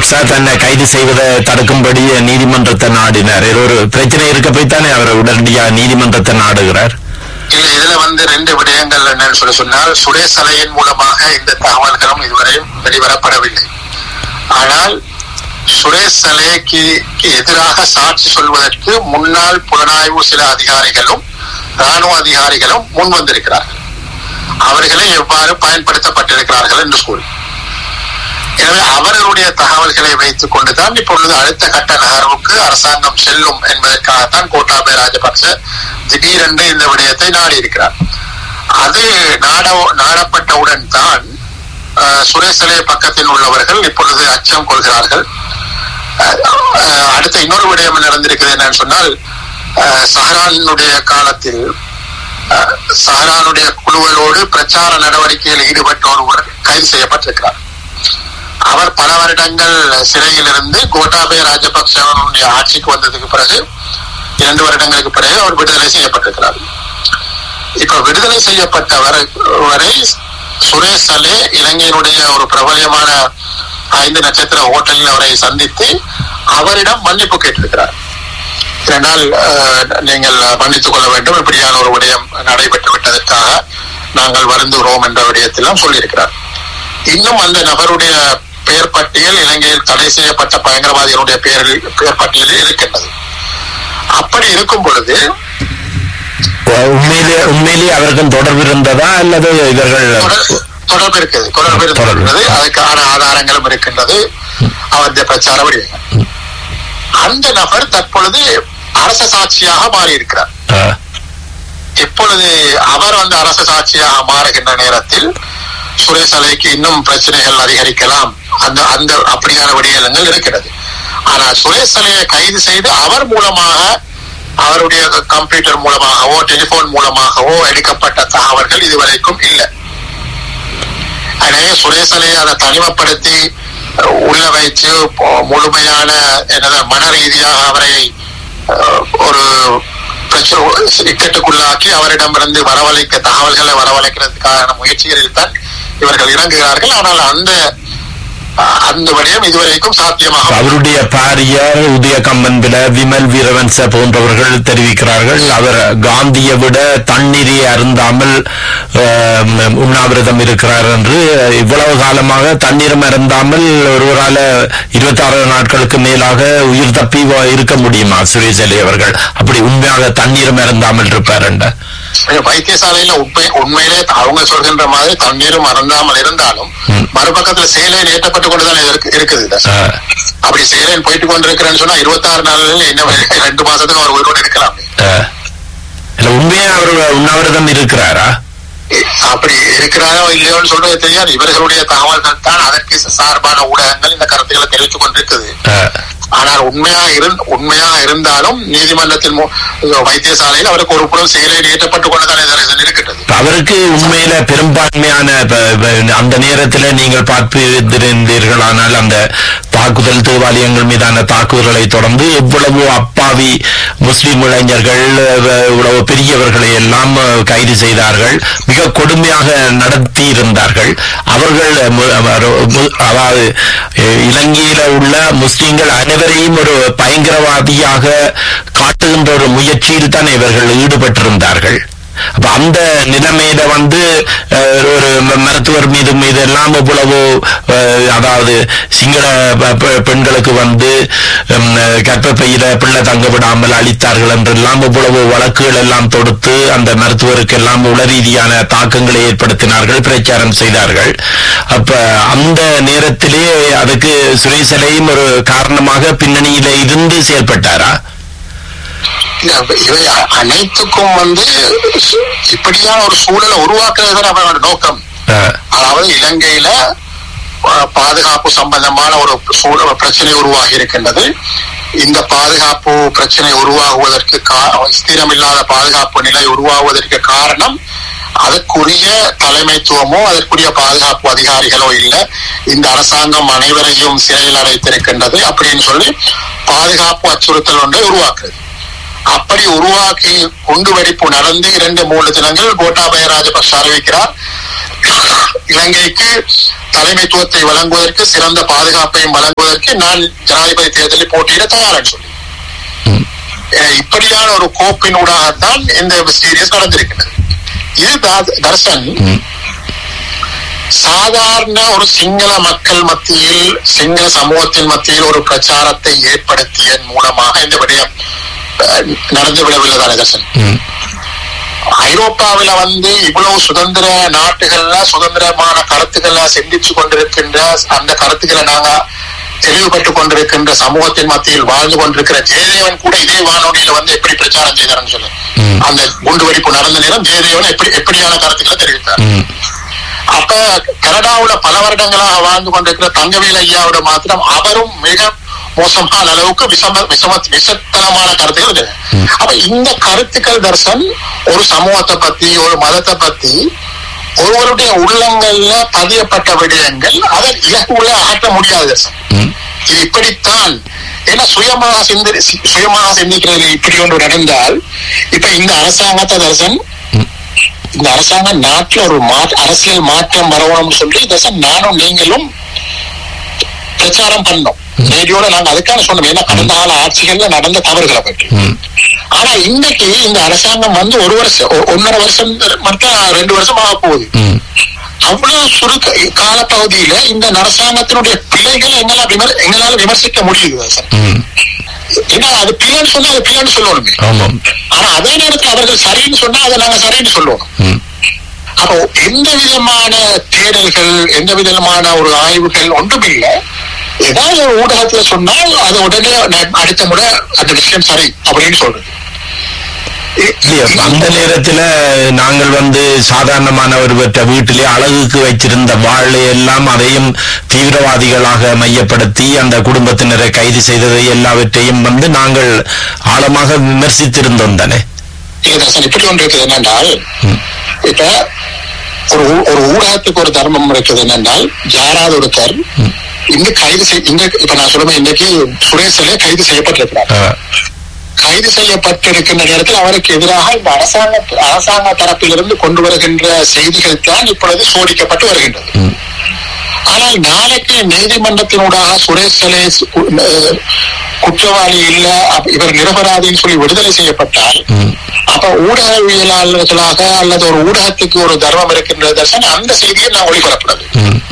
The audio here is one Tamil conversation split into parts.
ராஜபக்ச தன்னை கைது செய்வதை தடுக்கும்படி நீதிமன்றத்தை நாடினார். ஒரு பிரச்சனை இருக்க போய்த்தானே அவர் உடனடியாக நீதிமன்றத்தை நாடுகிறார். இல்ல, இதுல ரெண்டு விடயங்கள் என்னன்னு சொன்னால், சுரேஷ் அலையின் மூலமாக இந்த தகவல்களும் இதுவரையும் வெளிவரப்படவில்லை. ஆனால் சுரேஷ் அலைக்கு எதிராக சாட்சி சொல்வதற்கு முன்னாள் புலனாய்வு சில அதிகாரிகளும் ராணுவ அதிகாரிகளும் முன் வந்திருக்கிறார்கள். அவர்களை எவ்வாறு பயன்படுத்தப்பட்டிருக்கிறார்கள் என்று கூறி, எனவே அவர்களுடைய தகவல்களை வைத்துக் கொண்டுதான் இப்பொழுது அடுத்த கட்ட நகர்வுக்கு அரசாங்கம் செல்லும் என்பதற்காகத்தான் கோட்டாபய ராஜபக்ச திடீரென்று இந்த விடயத்தை நாடி இருக்கிறார். அது நாடப்பட்டவுடன் தான் சுரேஷ் அலை பக்கத்தில் உள்ளவர்கள் இப்பொழுது அச்சம் கொள்கிறார்கள். அடுத்த இன்னொரு விடயம் நடந்திருக்கிறது என்னன்னு சொன்னால், சஹரானுடைய காலத்தில் சஹரானுடைய குழுவோடு பிரச்சார நடவடிக்கையில் ஈடுபட்ட ஒருவர் கைது செய்யப்பட்டிருக்கிறார். அவர் பல வருடங்கள் சிறையில் இருந்து கோட்டாபய ராஜபக்சவனுடைய ஆட்சிக்கு வந்ததுக்கு பிறகு 2 வருடங்களுக்கு பிறகு அவர் விடுதலை செய்யப்பட்டிருக்கிறார். இப்ப விடுதலை செய்யப்பட்டவரை சுரேஷ் அலே இலங்கையினுடைய ஒரு பிரபலியமான 5 நட்சத்திர ஹோட்டலில் அவரை சந்தித்து அவரிடம் மன்னிப்பு கேட்டிருக்கிறார். இதனால் நீங்கள் மன்னித்துக் கொள்ள வேண்டும், இப்படியான ஒரு விடயம் நடைபெற்று விட்டதற்காக நாங்கள் வருந்துகிறோம் என்ற விடயத்திலும் சொல்லியிருக்கிறார். இன்னும் அந்த நபருடைய பெயர் பட்டியல் இலங்கையில் தடை செய்யப்பட்ட பயங்கரவாதிகளுடைய பெயர் பட்டியலில் இருக்கின்றது. அப்படி இருக்கும் பொழுது உண்மையிலே அவருக்கும் தொடர்பு இருந்ததா அல்லது இவர்கள் தொடர்பு இருக்கிறது, அதுக்கான ஆதாரங்களும் இருக்கின்றது, அவருடைய பிரச்சார வடிவங்கள். அந்த நபர் தற்பொழுது அரச சாட்சியாக மாறி இருக்கிறார். இப்பொழுது அவர் அரச சாட்சியாக மாறுகின்ற நேரத்தில் சுரேஷ் அலைக்கு இன்னும் பிரச்சனைகள் அதிகரிக்கலாம். அந்த அப்படியான விடயங்கள் இருக்கிறது. ஆனால் சுரேஷ் அலையை கைது செய்து அவர் மூலமாக, அவருடைய கம்ப்யூட்டர் மூலமாகவோ டெலிபோன் மூலமாகவோ எடுக்கப்பட்ட தகவல்கள் இதுவரைக்கும் இல்லை. எனவே சுரேஷ் அலையை அதை தனிமைப்படுத்தி உள்ள வைத்து முழுமையான மன ரீதியாக அவரை ஒரு இக்கட்டுக்குள்ளாக்கி அவரிடமிருந்து தகவல்களை வரவழைக்கிறதுக்கான முயற்சிகளில் தான் இவர்கள் இறங்குகிறார்கள். ஆனால் அந்த விடயம் இதுவரைக்கும் சாத்தியமாக அவருடைய பாரியார் உதய கம்பன்பில விமல் வீரவன்ச போன்றவர்கள் தெரிவிக்கிறார்கள், அவர் காந்தியை விட தண்ணீரை அருந்தாமல் உண்ணாவிரதம் இருக்கிறார் என்று. இவ்வளவு காலமாக தண்ணீரும் அருந்தாமல் ஒருவரால 26 நாட்களுக்கு மேலாக உயிர் தப்பி இருக்க முடியுமா சுரேஷ் அலி அவர்கள்? அப்படி உண்மையாக தண்ணீரும் அருந்தாமல் இருப்பார் என்ற வைத்தியசாலையில உண்மையிலே அவங்க சொல்கின்ற மாதிரி தண்ணீரும் அருந்தாமல் இருந்தாலும் மறுபக்கத்துல சேலையில் ஏற்றப்பட்டு கொண்டுதான் இருக்குது. அப்படி சேலையில் போயிட்டு கொண்டிருக்கிறேன்னு சொன்னா 26 நாள்ல என்ன 2 மாசத்துக்கு அவர் உயிரோடு இருக்கலாம். உண்மையா அவர் உண்ணாவிரதம் இருக்கிறாரா? அப்படி இருக்கிறாரோ இல்லையோன்னு சொல்றது தெரியாது. இவர்களுடைய தகவல்கள் தான் அதற்கு சார்பான ஊடகங்கள் இந்த கருத்துக்களை தெரிவித்துக் கொண்டிருக்குது. ஆனால் உண்மையாக இருந்தாலும் நீதிமன்றத்தின் வைத்தியசாலையில் அவருக்கு ஒரு புறம் செயலில் ஏற்றப்பட்டுக் கொண்டுதான் இருக்கின்றது. அவருக்கு உண்மையில பெரும்பான்மையான அந்த நேரத்தில் நீங்கள் பார்த்திருந்தீர்கள். ஆனால் அந்த தாக்குதல் தேவாலயங்கள் மீதான தாக்குதல்களை தொடர்ந்து எவ்வளவு அப்பாவி முஸ்லிம் இளைஞர்கள், இவ்வளவு பெரியவர்களை எல்லாம் கைது செய்தார்கள், மிக கொடுமையாக நடத்தி இருந்தார்கள். அவர்கள் அதாவது இலங்கையில உள்ள முஸ்லிம்கள் அனைவரையும் ஒரு பயங்கரவாதியாக காட்டுகின்ற ஒரு முயற்சியில் தான் இவர்கள் ஈடுபட்டிருந்தார்கள். அப்ப அந்த நிலைமையில ஒரு மருத்துவர் மீது எல்லாம் இவ்வளவு, அதாவது சிங்கள பெண்களுக்கு கர்ப்பப்பையில பிள்ளை தங்க விடாமல் அளித்தார்கள் என்றெல்லாம் இவ்வளவு வழக்குகள் எல்லாம் தொடுத்து அந்த மருத்துவருக்கு எல்லாம் உள ரீதியான தாக்கங்களை ஏற்படுத்தினார்கள், பிரச்சாரம் செய்தார்கள். அப்ப அந்த நேரத்திலே அதுக்கு சுரேஷ் அலையும் ஒரு காரணமாக பின்னணியில இருந்து செயல்பட்டாரா? இவை அனைத்துக்கும் இப்படியான ஒரு சூழலை உருவாக்குறது அவரோட நோக்கம். அதாவது இலங்கையில பாதுகாப்பு சம்பந்தமான ஒரு பிரச்சனை உருவாகி இருக்கின்றது. இந்த பாதுகாப்பு பிரச்சனை உருவாகுவதற்கு, ஸ்திரமில்லாத பாதுகாப்பு நிலை உருவாகுவதற்கு காரணம் அதற்குரிய தலைமைத்துவமோ அதற்குரிய பாதுகாப்பு அதிகாரிகளோ இல்லை. இந்த அரசாங்கம் அனைவரையும் சிறையில் அடைத்திருக்கின்றது அப்படின்னு சொல்லி பாதுகாப்பு அச்சுறுத்தல் ஒன்றை உருவாக்குறது. அப்படி உருவாக்கி குண்டுவெடிப்பு நடந்து 2-3 தினங்கள் கோட்டாபய ராஜபக்ஷ அறிவிக்கிறார், இலங்கைக்கு தலைமைத்துவத்தை வழங்குவதற்கு, சிறந்த பாதுகாப்பையும் வழங்குவதற்கு செய்வதற்கு நான் ஜனாதிபதி தேர்தலில் போட்டியிட தயாரான்னு சொல்லி இப்படியான ஒரு கோப்பினூடாகத்தான் இந்த சீரியஸ் நடந்திருக்கிறது. இது தர்சன் சாதாரண ஒரு சிங்கள மக்கள் மத்தியில், சிங்கள சமூகத்தின் மத்தியில் ஒரு பிரச்சாரத்தை ஏற்படுத்தியதன் மூலமாக இந்த விடயம் நடந்து விடவில்லை தானே தர்சன். ஐரோப்பாவில இவ்வளவு சுதந்திர நாட்டுகள்ல சுதந்திரமான கருத்துக்களை சிந்திச்சு கொண்டிருக்கின்ற, அந்த கருத்துக்களை நாங்க தெளிவுபட்டுக் கொண்டிருக்கின்ற சமூகத்தின் மத்தியில் வாழ்ந்து கொண்டிருக்கிற ஜெயதேவன் கூட இதே வானொலியில எப்படி பிரச்சாரம் செய்தார்னு சொல்லு. அந்த குண்டு வெடிப்பு நடந்த நேரம் ஜெயதேவன் எப்படியான கருத்துக்களை தெரிவித்தார். அப்ப கனடாவுல பல வருடங்களாக வாழ்ந்து கொண்டிருக்கிற தங்கவேல் ஐயாவோட மாத்திரம் அவரும் மிக மோசமான அளவுக்கு விஷத்தனமான கருத்துக்கள். அப்ப இந்த கருத்துக்கள் தர்சன் ஒரு சமூகத்தை பத்தி, ஒரு மதத்தை பத்தி ஒருவருடைய உள்ளங்கள்ல பதியப்பட்ட விடயங்கள் அதை இலக்குள்ள ஆற்ற முடியாது தர்சன். இது இப்படித்தான். ஏன்னா சுயமாக சிந்திக்கிறது இப்படி ஒன்று நடந்தால், இப்ப இந்த அரசாங்கத்தை தர்சன், இந்த அரசாங்கம் நாட்டுல ஒரு அரசியல் மாற்றம் வரணும்னு சொல்லி தர்சன் நானும் நீங்களும் பிரச்சாரம் பண்ணோம். ரேடியோல நாங்க அதுக்கான சொன்னோம். ஏன்னா கடந்த கால ஆட்சிகள்ல நடந்த தவறுகளை பற்றி. ஆனா இன்னைக்கு இந்த அரசாங்கம் 1 வருஷம் 1.5 வருஷம் மட்டும் 2 வருஷம் ஆக போகுது. அவ்வளவு சுருக்க காலப்பகுதியில இந்த அரசாங்கத்தினுடைய பிழைகளை எங்களால விமர்சிக்க முடியுது சார். ஏன்னா அது பிள்ளைன்னு சொன்னா அது பிள்ளைன்னு சொல்லணுமே. ஆனா அதே நேரத்தில் அவர்கள் சரின்னு சொன்னா அதை நாங்க சரின்னு சொல்லணும். அப்போ எந்த விதமான தேடல்கள், எந்த விதமான ஒரு ஆய்வுகள் ஒன்றும் இல்லை. ஏதாவது ஒரு ஊடகத்துல சொன்னால் அது உடனே அடுத்த முறை அந்த விஷயம் சரி அப்படின்னு சொல்றது. அந்த நேரத்துல நாங்கள் சாதாரணமான ஒரு வீட்டிலே அழகுக்கு வச்சிருந்த வாழை எல்லாம் அதையும் தீவிரவாதிகளாக மையப்படுத்தி அந்த குடும்பத்தினரை கைது செய்ததை எல்லாவற்றையும் நாங்கள் ஆழமாக விமர்சித்திருந்தோம் தானே. இப்படி ஒன்று இருக்குது என்னென்றால், இப்ப ஒரு ஊடகத்துக்கு ஒரு தர்மம் இருக்குது என்னென்றால், யாராவது ஒருத்தர் இப்ப நான் சொல்லுவேன், இன்னைக்கு சுரேஷிலே கைது செய்யப்பட்டிருக்கிறார். கைது செய்யப்பட்டிருக்கின்ற நேரத்தில் அவருக்கு எதிராக இந்த அரசாங்க தரப்பிலிருந்து கொண்டு வருகின்ற செய்திகள் தான் இப்பொழுது சோதிக்கப்பட்டு வருகின்றது. ஆனால் நாளைக்கு நீதிமன்றத்தினூடாக சுரேஷ் குற்றவாளி இல்ல, இவர் நிரபராதின்னு சொல்லி விடுதலை செய்யப்பட்டால், அப்ப ஊடகவியலாளர்களாக அல்லது ஒரு ஊடகத்துக்கு ஒரு தர்மம் இருக்கின்ற தர்சன் அந்த செய்தியை நான் ஒளிபரப்படுது.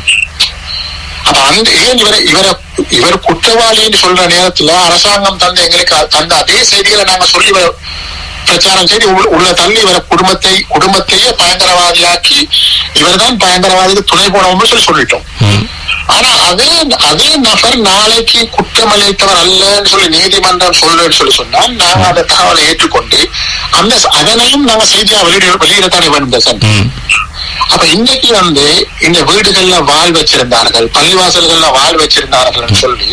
அப்ப ஏன் இவர் குற்றவாளின்னு சொல்ற நேரத்துல அரசாங்கம் எங்களுக்கு தந்த அதே செய்திகளை நாங்க சொல்லி பிரச்சாரம் செய்து உள்ள தள்ளி இவர குடும்பத்தையே பயங்கரவாதியாக்கி இவர் தான் பயங்கரவாதிக்கு துணை போனோம்னு சொல்லிட்டோம். ஆனா அதே நபர் நாளைக்கு குற்றமளித்தவர் அல்லன்னு சொல்லி நீதிமன்றம் சொல்றேன்னு சொன்னால் நாங்க அந்த தகவலை ஏற்றுக்கொண்டு அதனையும் நாங்க செய்தியா வெளியிடத்தானே வேண்டும் சார். அப்ப இன்னைக்கு இந்த வீடுகள்ல வாழ் வச்சிருந்தார்கள், பள்ளிவாசல்கள்ல வாழ் வச்சிருந்தார்கள் சொல்லி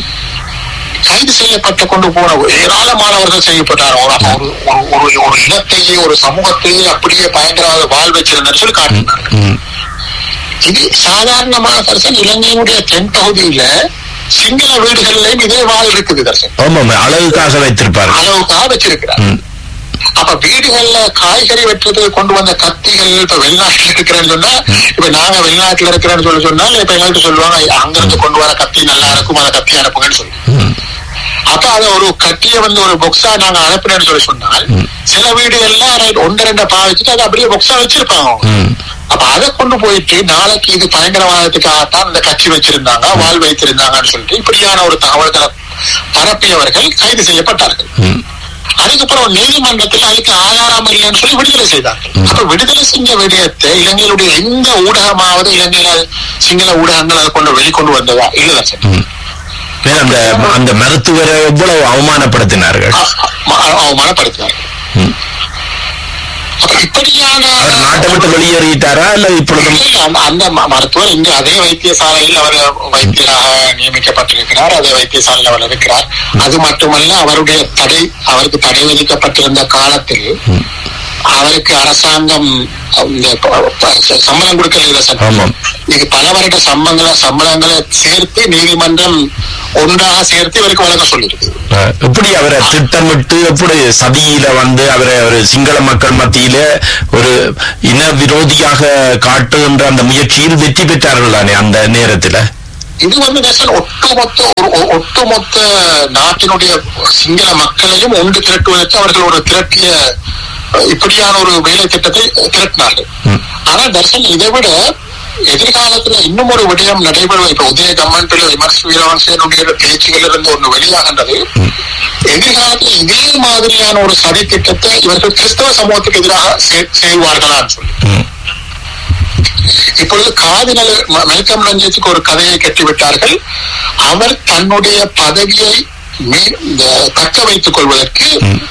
கைது செய்யப்பட்டு கொண்டு போன ஏராளமானவர்கள் செய்யப்பட்டார்கள். ஒரு இனத்தையே ஒரு சமூகத்தையே அப்படியே பயங்கரவாத வாழ் வச்சிருந்தார் சொல்லி காட்டினார்கள். இது சாதாரணமான தர்சன் இலங்கையினுடைய தென் பகுதியில சிங்கள வீடுகள்லயும் இதே வாழ் இருக்குது தர்சன். அளவுக்காக வைத்திருப்பார், அளவுக்காக வச்சிருக்கிறார். அப்ப வீடுகள்ல காய்கறி வெட்டுறதுக்கு கொண்டு வந்த கத்திகள் இப்ப வெளிநாட்டுல இருக்கிறேன்னு சொன்னா, இப்ப நாங்க வெளிநாட்டுல இருக்கிறேன்னு சொன்னால் இப்ப எங்கள்கிட்ட சொல்லுவாங்க அங்கிருந்து கொண்டு வர கத்தி நல்லா இருக்கும், அதை கத்தி அனுப்புங்கன்னு சொல்லி. அப்ப அதை ஒரு கத்திய ஒரு பொக்ஸா நாங்க அனுப்பினேன்னு சொன்னால் சில வீடுகள்ல 1-2 பாவிச்சுட்டு அதை அப்படியே பொக்ஸா வச்சிருப்பாங்க. அப்ப அதை கொண்டு போயிட்டு நாளைக்கு இது பயங்கரவாதத்துக்காகத்தான் இந்த கட்சி வச்சிருந்தாங்க, வாழ் வைத்திருந்தாங்கன்னு சொல்லிட்டு இப்படியான ஒரு தகவல்களை பரப்பியவர்கள் கைது செய்யப்பட்டார்கள். அதுக்கப்புறம் நீதிமன்றத்தில் அதுக்கு ஆதாரம் இல்லைன்னு சொல்லி விடுதலை செய்தார்கள். அப்ப விடுதலை செஞ்ச விடயத்தை இலங்கையிலுடைய எந்த ஊடகமாவது இலங்கையில சிங்கள ஊடகங்கள் அதை கொண்டு வெளிக்கொண்டு வந்ததா இல்லதான் சார். அந்த மருத்துவரை எவ்வளவு அவமானப்படுத்தினார்கள். இப்படியான நாட்டை விட்டு வெளியேறிட்டாரா இல்ல இப்பொழுது அந்த மருத்துவர் இங்கு அதே வைத்தியசாலையில் அவர் வைத்தியராக நியமிக்கப்பட்டிருக்கிறார், அதே வைத்தியசாலையில் அவர் இருக்கிறார். அது மட்டுமல்ல, அவருக்கு தடை விதிக்கப்பட்டிருந்த காலத்தில் அவருக்கு அரசாங்கம் சம்பளம் கொடுக்கல. இது பல வருட சம்பளங்களை சேர்த்து நீதிமன்றம் ஒன்றாக சேர்த்து இவருக்கு வழங்க சொல்லியிருக்கு. எப்படி அவரை திட்டமிட்டு எப்படி சதியில அவரை ஒரு சிங்கள மக்கள் மத்தியில ஒரு இன விரோதியாக காட்டுகின்ற அந்த முயற்சியில் வெற்றி பெற்றார்கள் தானே அந்த நேரத்துல. இது ஒட்டுமொத்த நாட்டினுடைய சிங்கள மக்களையும் ஒன்று திரட்டுவதற்கு அவர்கள் ஒரு திரட்டிய இப்படியான ஒரு வேலை திட்டத்தை திரட்டினார்கள். ஆனா தர்ஷன் இதை விட எதிர்காலத்துல இன்னும் ஒரு விடயம் நடைபெறும். இப்ப உதய கம்மன்பில் விமர்ச வீரவன்சனுடைய பேச்சுகள் இருந்து ஒன்று வெளியாகின்றது. எதிர்காலத்தில் இதே மாதிரியான ஒரு சதி திட்டத்தை இவர்கள் கிறிஸ்தவ சமூகத்துக்கு எதிராக செய்வார்களான்னு சொல்லி இப்பொழுது காதினல் மெல்கம் ரஞ்சித்துக்கு ஒரு கதையை கட்டிவிட்டார்கள். அவர் தன்னுடைய பதவியை தக்க வைத்துக் கொள்வதற்கு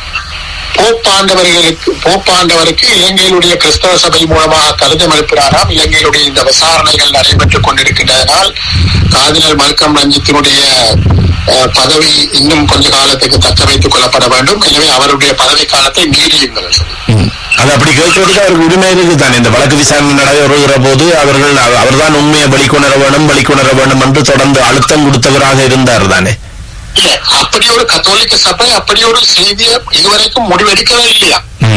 போப்பாண்டவருக்கு இலங்கையிலுடைய கிறிஸ்தவ சபை மூலமாக கடிதம் எழுப்பினாராம். இலங்கையிலுடைய இந்த விசாரணைகள் நடைபெற்றுக் கொண்டிருக்கின்றதனால் காதினல் மெல்கம் ரஞ்சித்தினுடைய பதவி இன்னும் கொஞ்ச காலத்துக்கு தக்க வைத்துக் கொள்ளப்பட வேண்டும். எனவே அவருடைய பதவி காலத்தை நீடியுங்கள். அது அப்படி கேட்கறதுக்கு அவருக்கு உரிமை இருக்குதானே. இந்த வழக்கு விசாரணை நடைபெறுகிற போது அவர்தான் உண்மையை வெளிக்கொணர வேண்டும் என்று தொடர்ந்து அழுத்தம் கொடுத்தவராக இருந்தார் தானே. அப்படி ஒரு கத்தோலிக்க சபை அப்படி ஒரு செய்தியை இதுவரைக்கும் முடிவெடுக்கவே இல்லையா.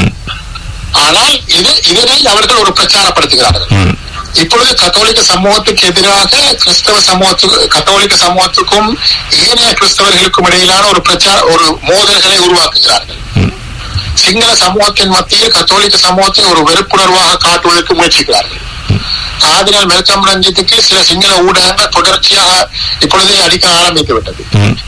ஆனால் இதனை அவர்கள் ஒரு பிரச்சாரப்படுத்துகிறார்கள். இப்பொழுது கத்தோலிக்க சமூகத்துக்கு எதிராக கத்தோலிக்க சமூகத்துக்கும் ஏனைய கிறிஸ்தவர்களுக்கும் இடையிலான ஒரு மோதல்களை உருவாக்குகிறார்கள். சிங்கள சமூகத்தின் மத்தியில் கத்தோலிக்க சமூகத்தை ஒரு வெறுப்புணர்வாக காட்டுவதற்கு முயற்சிக்கிறார்கள். காதினல் மெல்கம் ரஞ்சித்துக்கு சில சிங்கள ஊடகங்கள் தொடர்ச்சியாக இப்பொழுதே அடிக்க ஆரம்பித்து விட்டது.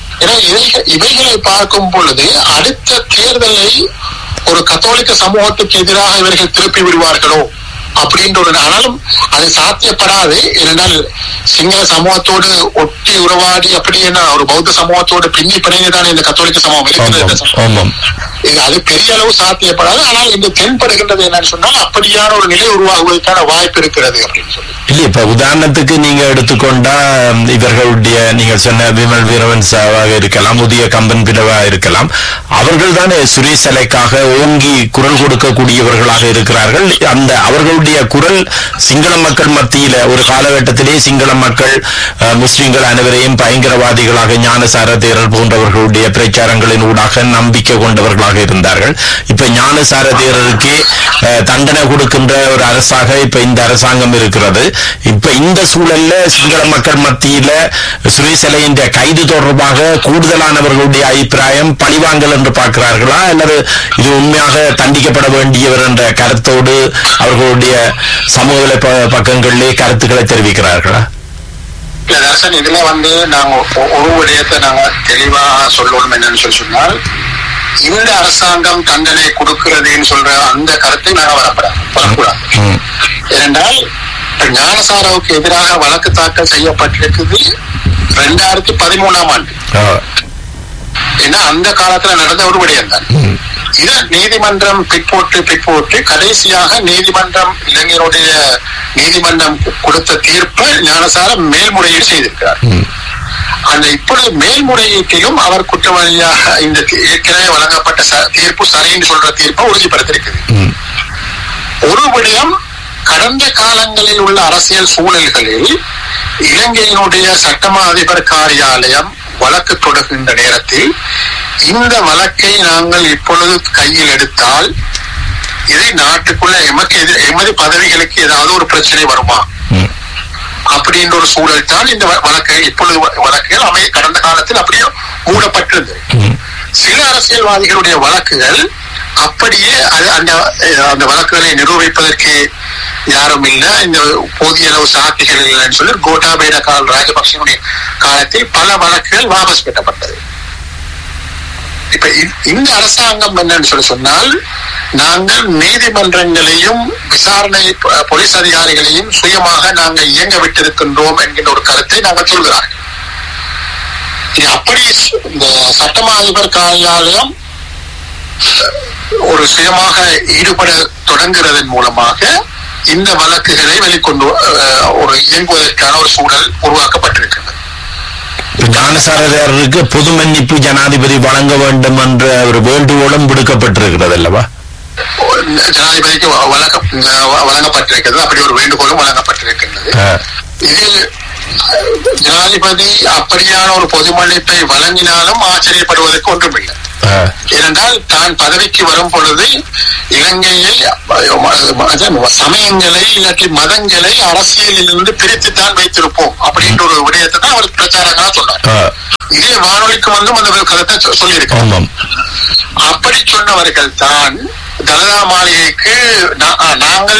இவைகளை பார்க்கும் பொழுது அடுத்த தேர்தலை ஒரு கத்தோலிக்க சமூகத்துக்கு எதிராக இவர்கள் திருப்பி விடுவார்களோ அப்படின்ற ஒரு, ஆனாலும் அது சாத்தியப்படாது. ஏனென்றால் சிங்கள சமூகத்தோடு ஒட்டி உறவாடி அப்படி என்ன ஒரு பௌத்த சமூகத்தோடு பின்னி பிணைந்துதான் இந்த கத்தோலிக்க சமூகம் இருக்கிறது. அது பெரிய அளவு சாத்தியப்படாது. ஆனால் இந்த தென்படுகின்றது என்னன்னு சொன்னால் அப்படியான ஒரு நிலை உருவாகுவதற்கான வாய்ப்பு இருக்கிறது அப்படின்னு சொல்லி. இல்ல இப்ப உதாரணத்துக்கு நீங்க எடுத்துக்கொண்டா இவர்களுடைய நீங்க சொன்ன விமல் வீரவன்சாவாக இருக்கலாம், உதய கம்பன் பிளவா இருக்கலாம், அவர்கள் தானே சுரேசலைக்காக ஓங்கி குரல் கொடுக்கக்கூடியவர்களாக இருக்கிறார்கள். அந்த அவர்களுடைய குரல் சிங்கள மக்கள் மத்தியில ஒரு காலகட்டத்திலே சிங்கள மக்கள் முஸ்லிம்கள் அனைவரையும் பயங்கரவாதிகளாக ஞானசார தேரர் போன்றவர்களுடைய பிரச்சாரங்களின் ஊடாக நம்பிக்கை கொண்டவர்களாக இருந்தார்கள். இப்ப ஞானசார தேரருக்கு தண்டனை கொடுக்கின்ற ஒரு அரசாக இப்ப இந்த அரசாங்கம் இருக்கிறது. இப்ப இந்த சூழல்ல சிங்கள மக்கள் மத்தியில சுரேசலையின் கைது தொடர்பாக கூடுதலானவர்களுடைய அபிப்பிராயம் பழிவாங்கல் என்று பார்க்கிறார்களா, அல்லது இது உண்மையாக தண்டிக்கப்பட வேண்டியவர் என்ற கருத்தோடு அவர்களுடைய சமூக பக்கங்களிலே கருத்துக்களை தெரிவிக்கிறார்களா? இதுல நாங்க ஒரு விடயத்தை நாங்க தெளிவாக சொல்லணும். என்னன்னு சொன்னால் இந்த அரசாங்கம் தண்டனை கொடுக்கிறதுன்னு சொல்ற அந்த கருத்தை நாங்க வரக்கூடாது. ஏனென்றால் ஞானசாராவுக்கு எதிராக வழக்கு தாக்கல் செய்யப்பட்டிருக்குது 2013ஆம் ஆண்டு. ஏன்னா அந்த காலத்துல நடந்த ஒரு விடயம் தான். இத நீதிமன்றம் பிற்போட்டு கடைசியாக இளைஞருடைய நீதிமன்றம் கொடுத்த தீர்ப்பை ஞானசார மேல்முறையீடு செய்திருக்கிறார். அந்த இப்பொழுது மேல்முறையீட்டிலும் அவர் குற்றவாளியாக இந்த ஏற்கனவே வழங்கப்பட்ட தீர்ப்பு சரின்னு சொல்ற தீர்ப்பை உறுதிப்படுத்திருக்குது. ஒரு விடயம், கடந்த காலங்களில் உள்ள அரசியல் சூழல்களில் இலங்கையினுடைய சட்டமா அதிபர் காரியாலயம் வழக்கு தொடர்கின்ற நேரத்தில் இந்த வழக்கை நாங்கள் இப்பொழுது கையில் எடுத்தால் இதை நாட்டுக்குள்ள எமது பதவிகளுக்கு ஏதாவது ஒரு பிரச்சனை வருமா அப்படின்ற ஒரு சூழல் தான் இந்த வழக்குகள் இப்பொழுது வழக்குகள் கடந்த காலத்தில் அப்படியே மூடப்பட்டிருந்தது. சில அரசியல்வாதிகளுடைய வழக்குகள் அப்படியே அந்த வழக்குகளை நிரூபிப்பதற்கு யாரும் இல்லை, இந்த போதிய அளவு சாத்திகள் இல்லைன்னு சொல்லி கோட்டாபய ராஜபக்சனுடைய காலத்தில் பல வழக்குகள் வாபஸ் பெறப்பட்டது. இப்ப இந்த அரசாங்கம் என்னன்னு சொன்னால் நாங்கள் நீதிமன்றங்களையும் விசாரணை போலீஸ் அதிகாரிகளையும் சுயமாக நாங்கள் இயங்க விட்டிருக்கின்றோம் என்கின்ற ஒரு கருத்தை நாங்கள் சொல்கிறார்கள். அப்படி இந்த சட்டமா அதிபர் காரியாலயம் ஒரு சுயமாக ஈடுபட தொடங்குறதன் மூலமாக இந்த வழக்குகளை வெளிக்கொண்டு ஒரு இயங்குவதற்கான ஒரு சூழல் உருவாக்கப்பட்டிருக்கிறது. ஞானசாரருக்கு பொது மன்னிப்பு ஜனாதிபதி வழங்க வேண்டும் என்ற ஒரு வேண்டுகோளும் விடுக்கப்பட்டிருக்கிறது அல்லவா? ஜனாதிபதிக்கு வழங்கப்பட்டிருக்கிறது. அப்படி ஒரு வேண்டுகோளும் வழங்கப்பட்டிருக்கின்றது. இதில் ஜனாதிபதி அப்படியான ஒரு பொது மன்னிப்பை வழங்கினாலும் ஆச்சரியப்படுவதற்கு ஒன்றுமில்லை. ஏனென்றால் தான் பதவிக்கு வரும் பொழுது இலங்கையை சமயங்களை இல்லாட்டி மதங்களை அரசியலில் இருந்து பிரித்துத்தான் வைத்திருப்போம் அப்படின்ற ஒரு விடயத்தை தான் அவர் பிரச்சாரங்களா சொன்னார். இதே வானொலிக்கு வந்தும் அந்த கருத்தை சொல்லியிருக்காங்க. அப்படி சொன்னவர்கள் தான் தலதா மாளிகைக்கு நாங்கள்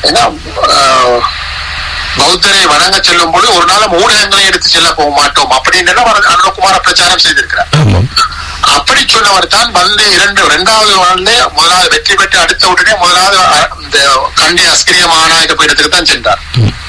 பௌத்தரை வணங்க செல்லும் போது ஒரு நாளும் ஊடகங்களை எடுத்து செல்ல போக மாட்டோம் அப்படின்னு அருணகுமார பிரச்சாரம் செய்திருக்கிறார். அப்படி சொன்னவர் தான் வந்து இரண்டாவது நாள்ல முதலாவது வெற்றி பெற்று அடுத்த உடனே முதலாவது இந்த கண்டி அஸ்கிரிய மகாநாயக பீடத்துக்கு தான் சென்றார்.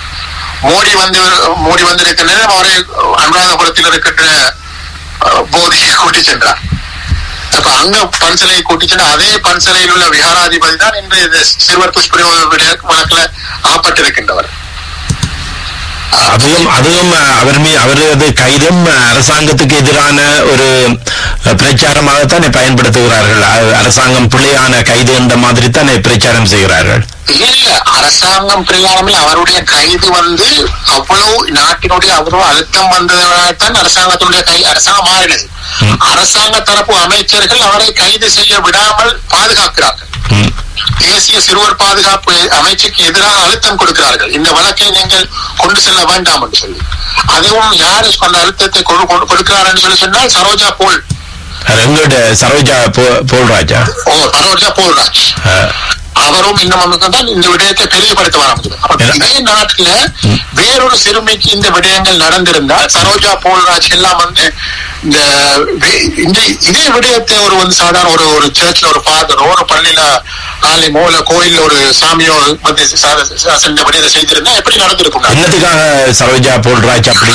மோடி வந்திருக்கிற நேரம் அவரை அனுராதபுரத்தில் இருக்கின்ற போதியை கூட்டி சென்றார். அப்ப அங்க பன்சலையை கூட்டி சென்ற அதே பன்சலையில் உள்ள விஹாராதிபதி தான் இன்று சிறுவர் துஷ்பிரயோக வழக்குல ஆப்பட்டிருக்கின்றவர். அதுவும் அவரது கைதும் அரசாங்கத்துக்கு எதிரான ஒரு பிரச்சாரமாகத்தானே பயன்படுத்துகிறார்கள். அரசாங்கம் பிள்ளையான கைது என்ற மாதிரி தானே பிரச்சாரம் செய்கிறார்கள். இல்ல, அரசாங்கம் பிள்ளையாமல் அவருடைய கைது வந்து அவ்வளவு நாட்டினுடைய அவ்வளவு அழுத்தம் வந்ததனால்தான் அரசாங்கத்தினுடைய அரசாங்கம் மாறினது. அரசாங்க தரப்பு அமைச்சர்கள் அவரை கைது செய்ய விடாமல் பாதுகாக்கிறார்கள். தேசிய சிறுவர் பாதுகாப்பு அமைச்சுக்கு எதிராக அழுத்தம் கொடுக்கிறார்கள். இந்த வழக்கை நீங்கள் கொண்டு செல்ல வேண்டாம் என்று சொல்லி. அதுவும் யாரு அந்த அழுத்தத்தை கொடுக்கிறார் என்று சொல்லி சொன்னால் சரோஜா போல்ராஜ் அவரும் இன்னும் இந்த விடயத்தை தெளிவுபடுத்த வர. இதே நாட்டுல வேறொரு சிறுமிக்கு இந்த விடயங்கள் நடந்திருந்தால் சரோஜா போல்ராஜ் எல்லாம் வந்து இதே விடயத்தை ஒரு சாதாரண ஒரு சர்ச்ல ஒரு ஃபாதரோ ஒரு பள்ளியில ஆலயமோ இல்ல கோயில்ல ஒரு சாமியோ செஞ்ச விடயத்தை செய்திருந்தா எப்படி நடந்திருக்கும்? என்னத்துக்காக சரோஜா போல்ராஜ் அப்படி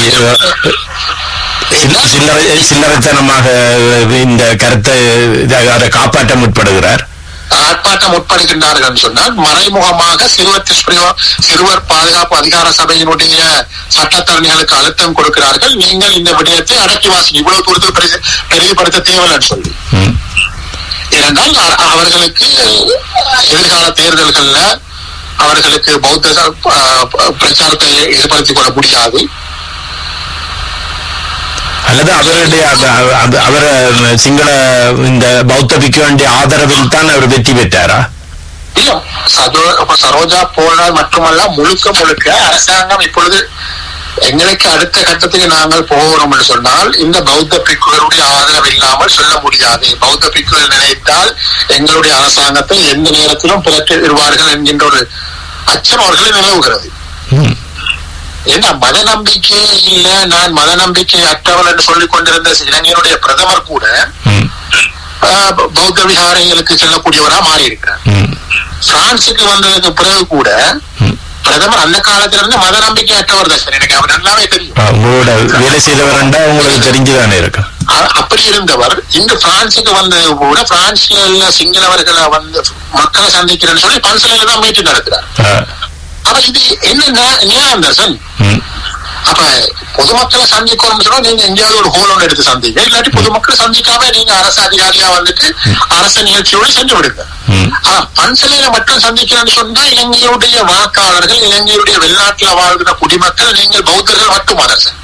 சில்லறைத்தனமாக இந்த கருத்தை காப்பாற்ற முற்படுகிறார்? ஆர்ப்பாட்டம் முற்படுகின்றார்கள் சொன்னால் மறைமுகமாக சிறுவர் பாதுகாப்பு அதிகார சபையினுடைய சட்டத்தரணிகளுக்கு அழுத்தம் கொடுக்கிறார்கள். நீங்கள் இந்த விடயத்தை அடக்கி வாசி, இவ்வளவு தூரத்தில் பெரியப்படுத்த தேவைன்னு சொல்லி. ஏனென்றால் அவர்களுக்கு எதிர்கால தேர்தல்கள்ல அவர்களுக்கு பௌத்த பிரச்சாரத்தை ஏற்படுத்திக் கொள்ள முடியாது. அல்லது அவர் சிங்கள இந்த பௌத்த பிக்குவனுடைய ஆதரவில் தான் அவர் வெற்றி பெற்றாரா? இல்ல, சரோஜா போனால் மட்டுமல்ல முழுக்க அரசாங்கம் இப்பொழுது எங்களுக்கு அடுத்த கட்டத்துக்கு நாங்கள் போகிறோம் என்று சொன்னால் இந்த பௌத்த பிக்குகளுடைய ஆதரவு இல்லாமல் சொல்ல முடியாது. பௌத்த பிக்குகள் நினைத்தால் எங்களுடைய அரசாங்கத்தை எந்த நேரத்திலும் புரட்டி விடுவார்கள் என்கின்ற ஒரு அச்சம் அவர்களை நிலவுகிறது. ஏன்னா மத நம்பிக்கை இல்ல, நான் மத நம்பிக்கை அற்றவள் என்று சொல்லிக் கொண்டிருந்த இலங்கையினுடைய பிரதமர் கூட பௌத்த விஹாரங்களுக்கு செல்லக்கூடியவரா மாறி இருக்கிறார். பிரான்சுக்கு வந்ததுக்கு பிறகு கூட பிரதமர் அந்த காலத்துல இருந்து மத நம்பிக்கை அற்றவர் தான் சார். எனக்கு அவர் நல்லாவே தெரியும். வேலை செய்தவர் உங்களுக்கு தெரிஞ்சுதானே இருக்கு. அப்படி இருந்தவர் இங்கு பிரான்சுக்கு வந்தது கூட பிரான்ஸ்ல சிங்களவர்களை வந்து மக்களை சந்திக்கிறேன்னு சொல்லி பன்சலையில தான் மீட்டிங் நடக்கிறார். அப்ப இது என்ன நியாயம் தர்சன்? அப்ப பொதுமக்களை சந்திக்கணும்னு சொன்னா நீங்க எங்கேயாவது ஒரு ஹோல் ஒன்று எடுத்து சந்திங்க, இல்லாட்டி பொதுமக்களை சந்திக்காம நீங்க அரசு அதிகாரியா வந்துட்டு அரசு நிகழ்ச்சியோடு சென்று விடுங்க. ஆனா பன்சலையில மட்டும் சந்திக்கிறேன்னு சொன்னா இலங்கையுடைய வாக்காளர்கள், இலங்கையுடைய வெளிநாட்டுல வாழ்கிற குடிமக்கள் நீங்கள் பௌத்தர்கள் மட்டும் அரசன்.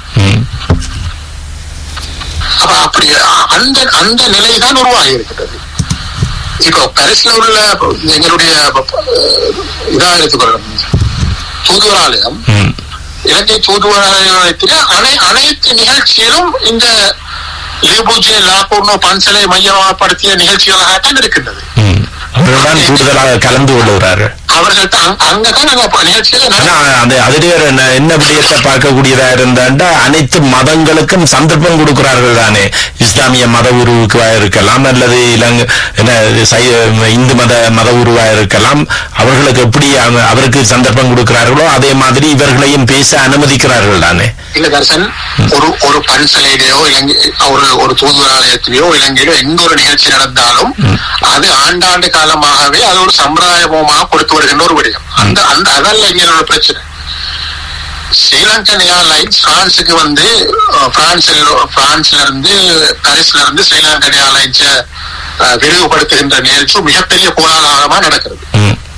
அப்ப அப்படி அந்த நிலைதான் உருவாகி இருக்கிறது. இப்போ பரிசுல உள்ள எங்களுடைய இதா எடுத்துக்கொள்ளணும் தூதுவராலயம், இலங்கை தூதுவராலயத்தில் அனைத்து நிகழ்ச்சியிலும் இந்த லிபூஜே லாகூர்னோ பன்சலை மையப்படுத்திய நிகழ்ச்சிகளாகத்தான் இருக்கின்றது. அவர்கள்தான் கூடுதலாக கலந்து கொள்கிறார்கள். அவர்கள்ட்ட அங்கதான் நிகழ்ச்சியில என்ன விடயத்தை பார்க்கக்கூடியதா இருந்தாண்டா அனைத்து மதங்களுக்கும் சந்தர்ப்பம் கொடுக்கிறார்கள் தானே. இஸ்லாமிய மத உருவுக்கு இருக்கலாம், அல்லது இந்து மத உருவா இருக்கலாம். அவர்களுக்கு எப்படி அவருக்கு சந்தர்ப்பம் கொடுக்கிறார்களோ அதே மாதிரி இவர்களையும் பேச அனுமதிக்கிறார்கள் தானே. இல்ல தர்சன், ஒரு பன்சலையிலயோ ஒரு தூதுவராலயத்திலேயோ இலங்கையிலோ எந்த ஒரு நிகழ்ச்சி நடந்தாலும் அது ஆண்டாண்டு காலமாகவே அது ஒரு சம்பிரதாயமாக கொடுத்து வருகின்ற ஒரு விடயம். அதல்ல இங்க பிரச்சனை. ஸ்ரீலங்கன் ஏர்லைன்ஸ் பிரான்சுக்கு வந்து பிரான்ஸ்ல இருந்து பாரிஸ்ல இருந்து ஸ்ரீலங்கன் ஏர்லைன்ஸ விரிவுபடுத்துகின்ற நிகழ்ச்சி மிகப்பெரிய கோலாகலமா நடக்கிறது.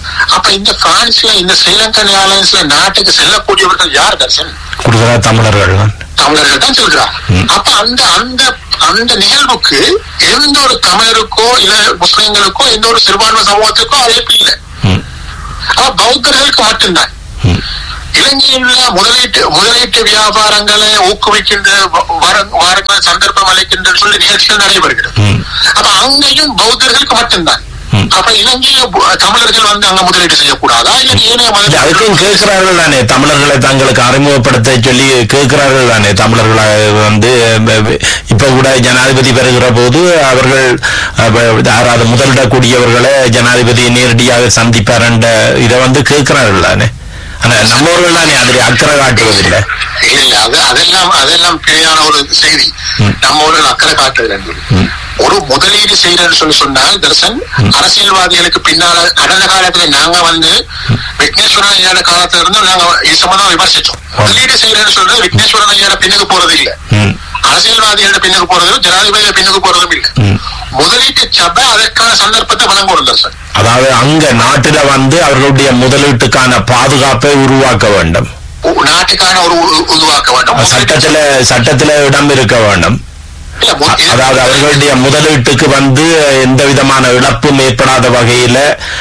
அப்ப இந்த பிரான்ஸ்ல இந்த ஸ்ரீலங்கன் ஏர்லைன்ஸ்ல நாட்டுக்கு செல்லக்கூடியவர்கள் யார் தர்சன்? தமிழர்கள் தான் செல்கிறார். அப்ப அந்த அந்த அந்த நிகழ்வுக்கு எந்த ஒரு தமிழருக்கோ இல்ல முஸ்லிம்களுக்கோ எந்த ஒரு சிறுபான்மை சமூகத்துக்கோ அழைப்பு இல்லை. அப்ப பௌத்தர்களுக்கு மட்டும்தான். இலங்கையில் உள்ள முதலீட்டு வியாபாரங்களை ஊக்குவிக்கின்ற வாரங்கள் சந்தர்ப்பம் அளிக்கின்ற சொல்லி நிகழ்ச்சிகள் நடைபெறுகிறது. அப்ப அங்கேயும் பௌத்தர்களுக்கு மட்டும்தான். அப்ப இலங்கையில தமிழர்கள் வந்து அங்க முதலீடு செய்யக்கூடாதா? அதுக்கும் கேட்கிறார்கள் தானே, தமிழர்களை தங்களுக்கு அறிமுகப்படுத்த சொல்லி கேட்கிறார்கள் தானே. தமிழர்களை வந்து இப்ப கூட ஜனாதிபதி பெறுகிற போது அவர்கள் யாராவது முதலிடக்கூடியவர்களை ஜனாதிபதி நேரடியாக சந்திப்பார் என்ற இதை வந்து கேட்கிறார்கள் தானே. ஆனா நம்மவர்கள் தானே அதில் அக்கறை காட்டுவதில்லை. இல்ல அதெல்லாம் பிழையான ஒரு செய்தி. நம்மவர்கள் அக்கறை காட்டுவதில்லை. ஒரு முதலீடு செய்யறன்னு சொல்லி சொன்னால் தர்சன், அரசியல்வாதிகளுக்கு பின்னால கடந்த காலத்துல நாங்க வந்து விக்னேஸ்வரன் ஐயாட காலத்துல இருந்து நாங்க இது சம்பந்தமா விமர்சிச்சோம். முதலீடு செய்யறன்னு சொல்றது விக்னேஸ்வரன் ஐயாட பின்னுக்கு போறது இல்ல, அரசியல்வாதிகளோட பின்னுக்கு போறதும் ஜனாதிபதியோட பின்னுக்கு போறதும் இல்ல. முதலீட்டு சபை அதற்கான சந்தர்ப்பத்தை வழங்கும் தர்சன். அதாவது அங்க நாட்டில வந்து அவர்களுடைய முதலீட்டுக்கான பாதுகாப்பை உருவாக்க வேண்டும், நாட்டுக்கான ஒரு உருவாக்க வேண்டும், சட்டத்தில இடம் இருக்க வேண்டும். அதாவது அவர்களுடைய முதலீட்டுக்கு வந்து எந்த விதமான இழப்பும் ஏற்படாத வகையில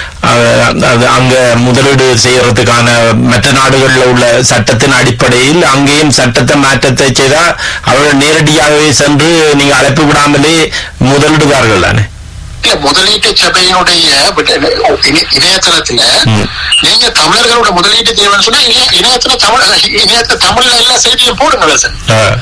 அங்க முதலீடு செய்யறதுக்கான மற்ற நாடுகளில் உள்ள சட்டத்தின் அடிப்படையில் அங்கேயும் சட்டத்தை மாற்றத்தை செய்தால் அவர்கள் நேரடியாகவே சென்று நீங்க அழைப்பு விடாமலே முதலிடுவார்கள் தானே. முதலீட்டு சபையினுடைய இணையதளத்துல நீங்க தமிழர்களோட முதலீட்டு தேவைன்னு சொன்னா இணையத்துல தமிழ்ல எல்லா செய்தியும் போடுங்க சார்.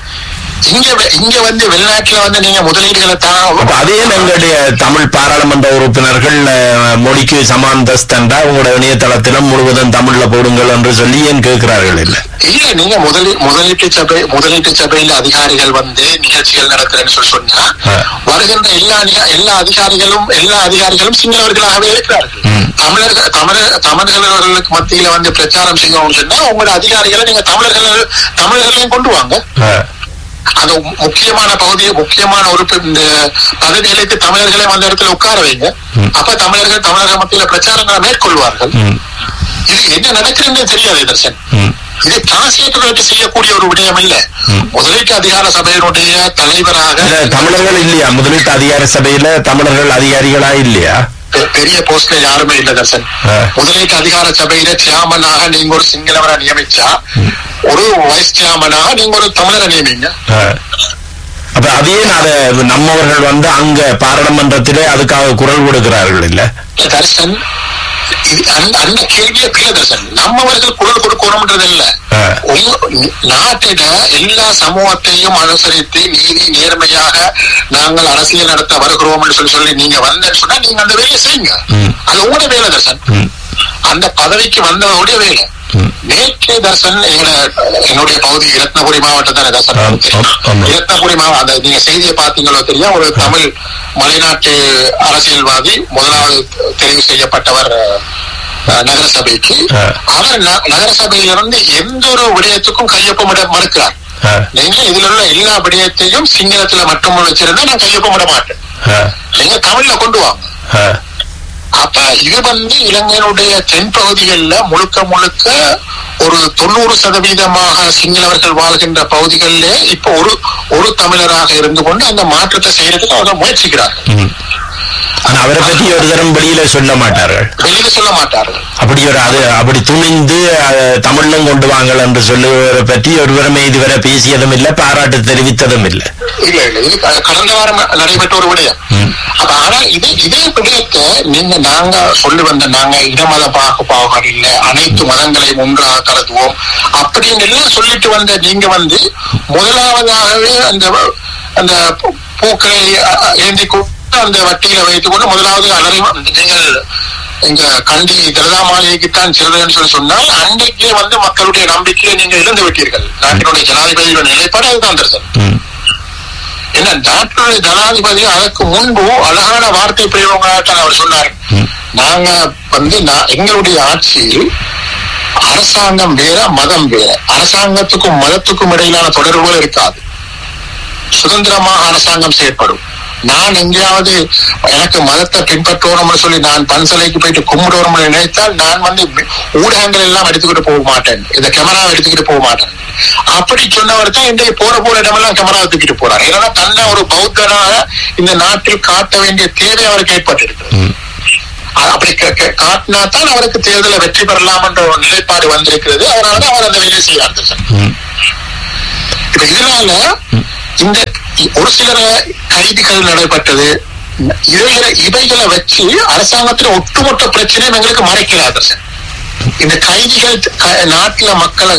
இங்க வந்து வெளிநாட்டுல வந்து நீங்க முதலீடுகளை அதே எங்களுடைய தமிழ் பாராளுமன்ற உறுப்பினர்கள் மொழிக்கு சமாந்தஸ்தண்டா உங்களோட இணையதளத்திலும் முழுவதும் தமிழ்ல போடுங்கள் என்று சொல்லி ஏன் கேட்கிறார்கள்? இல்ல நீங்க முதலீட்டு சபையில அதிகாரிகள் வந்து நிகழ்ச்சிகள் நடத்துறேன்னு சொல்லி சொன்னா வருகின்ற எல்லா அதிகாரிகளும் சிங்களவர்களாகவே இருக்கிறார்கள். தமிழர்களுக்கு மத்தியில வந்து பிரச்சாரம் செய்யணும்னு சொன்னா உங்களோட அதிகாரிகளை நீங்க தமிழர்களையும் கொண்டு வாங்க. அது முக்கியமான ஒரு இந்த பதவிகளுக்கு தமிழர்களே அந்த இடத்துல உட்கார வைங்க. அப்ப தமிழர்கள் மத்தியில பிரச்சாரங்களை மேற்கொள்வார்கள். இது என்ன நடக்குதுன்னு தெரியாது தர்சன். இது டிரான்ஸ்லேட்டர் செய்யக்கூடிய ஒரு விடயம் இல்ல. முதலீட்டு அதிகார சபையினுடைய தலைவராக தமிழர்கள் இல்லையா? முதலீட்டு அதிகார சபையில தமிழர்கள் அதிகாரிகளா இல்லையா? பெரிய போஸ்ட்ல யாருமே இல்ல தர்சன். முதலீட்டு அதிகார சபையில சேர்மனாக நீங்க ஒரு சிங்களவரை நியமிச்சா, ஒரு வைஸ் சேர்மனாக நீங்க ஒரு தமிழரை நியமிங்க. அப்ப அதே நம்மவர்கள் வந்து அங்க பாராளுமன்றத்திலே அதுக்காக குரல் கொடுக்கிறார்கள் இல்ல தர்சன். அந்த கேள்வியே பிள்ளை தர்சன். நம்மவர்கள் குரல் கொடுக்கணும்ன்றது இல்ல. நாட்டில எல்லா சமூகத்தையும் அனுசரித்து நீதி நேர்மையாக நாங்கள் அரசியல் நடத்த வருகிறோம் சொல்லி நீங்க வந்தேன்னு சொன்னா நீங்க அந்த வேலையை செய்யுங்க. அது உங்களோட வேலை தர்சன். அந்த பதவிக்கு வந்தவருடைய வேலை. நேற்று தர்சன் என்னுடைய பகுதி இரத்னபுரி மாவட்டம் தானே தர்சன். இரத்னபுரி மாவட்டம் நீங்க செய்தியை பார்த்தீங்களோ தெரியும். ஒரு தமிழ் மலைநாட்டு அரசியல்வாதி முதலாவது தெரிவு செய்யப்பட்டவர் நகரசபைக்கு. அவர் நகரசபையிலிருந்து எந்த ஒரு விடயத்துக்கும் கையொப்பமிட மறுக்கிறார். நீங்க இதுல உள்ள எல்லா விடயத்தையும் சிங்களத்துல மட்டும் வச்சிருந்தா நான் கையொப்பமிட மாட்டேன், நீங்க தமிழ்ல கொண்டு வாங்க. அப்ப இது வந்து இலங்கையினுடைய தென் பகுதிகளில் முழுக்க ஒரு 90% சிங்களவர்கள் வாழ்கின்ற பகுதிகளிலே இப்ப ஒரு தமிழராக இருந்து கொண்டு அந்த மாற்றத்தை செய்யறதுக்கு அவங்க முயற்சிக்கிறார்கள். அவரை பற்றி ஒரு தரம் வெளியில சொல்ல மாட்டார்கள். அப்படி துணிந்து தமிழும் கொண்டு வாங்கல் என்று சொல்லுவதை பற்றி ஒருவருமே இதுவரை பேசியதும் இல்லை, பாராட்டு தெரிவித்ததும் இல்லை. இல்ல இது கடந்த வாரம் நடைபெற்ற ஒரு விடயம். அப்ப ஆனா இதே விடயத்தை நாங்க சொல்லி வந்த நாங்க இடமத பாகுபாடுகள் இல்லை, அனைத்து மதங்களையும் ஒன்றாக கருதுவோம் அப்படின்னு எல்லாம் சொல்லிட்டு வந்த நீங்க வந்து முதலாவதாகவே அந்த பூக்களை ஏந்தி அந்த வட்டியில வைத்துக் கொண்டு முதலாவது நீங்கள் எங்க கண்டி தர்கா மாளிகைக்குத்தான் செல்றேன்னு சொல்லி சொன்னால் அன்றைக்கே வந்து மக்களுடைய நம்பிக்கையை நீங்க இழந்து விட்டீர்கள். நாட்டினுடைய ஜனாதிபதியோட நிலைப்பாடு அதுதான் தர்சன். ஏன்னா நாட்டினுடைய ஜனாதிபதி அதற்கு முன்பு அழகான வார்த்தை பிரயோகத்தான் அவர் சொன்னார். நாங்க வந்து எங்களுடைய ஆட்சியில் அரசாங்கம் வேற மதம் வேற, அரசாங்கத்துக்கும் மதத்துக்கும் இடையிலான தொடர்புகள் இருக்காது, சுதந்திரமாக அரசாங்கம் செயற்படும், நான் எங்கேயாவது எனக்கு மதத்தை பின்பற்றணும்னு சொல்லி நான் பன்சலைக்கு போயிட்டு கும்பிடுவோம்னு நினைத்தால் நான் வந்து ஊடகங்கள் எல்லாம் எடுத்துக்கிட்டு போக மாட்டேன், இந்த கேமராவை எடுத்துக்கிட்டு போக மாட்டேன். அப்படி சொன்னவர் தான் இன்றைக்கு போற இடமெல்லாம் கேமராவை தூக்கிட்டு போறார். ஏன்னா தன்னை ஒரு பௌத்தனாக இந்த நாட்டில் காட்ட வேண்டிய தேவை அவருக்கு ஏற்பட்டிருக்கு. அப்படி காட்டினா தான் அவருக்கு தேர்தலை வெற்றி பெறலாம் என்ற ஒரு நிலைப்பாடு வந்திருக்கிறது. அதனாலதான் அவர் அந்த வேலையை செய்யறார். இப்ப இதனால இந்த ஒரு சில கைதிகள் நடைபெற்றது, இவைகளை வச்சு அரசாங்கத்தின் ஒட்டுமொத்த பிரச்சனையும் எங்களுக்கு மறைக்கிறார். இந்த கைதிகள் நாட்டுல மக்களை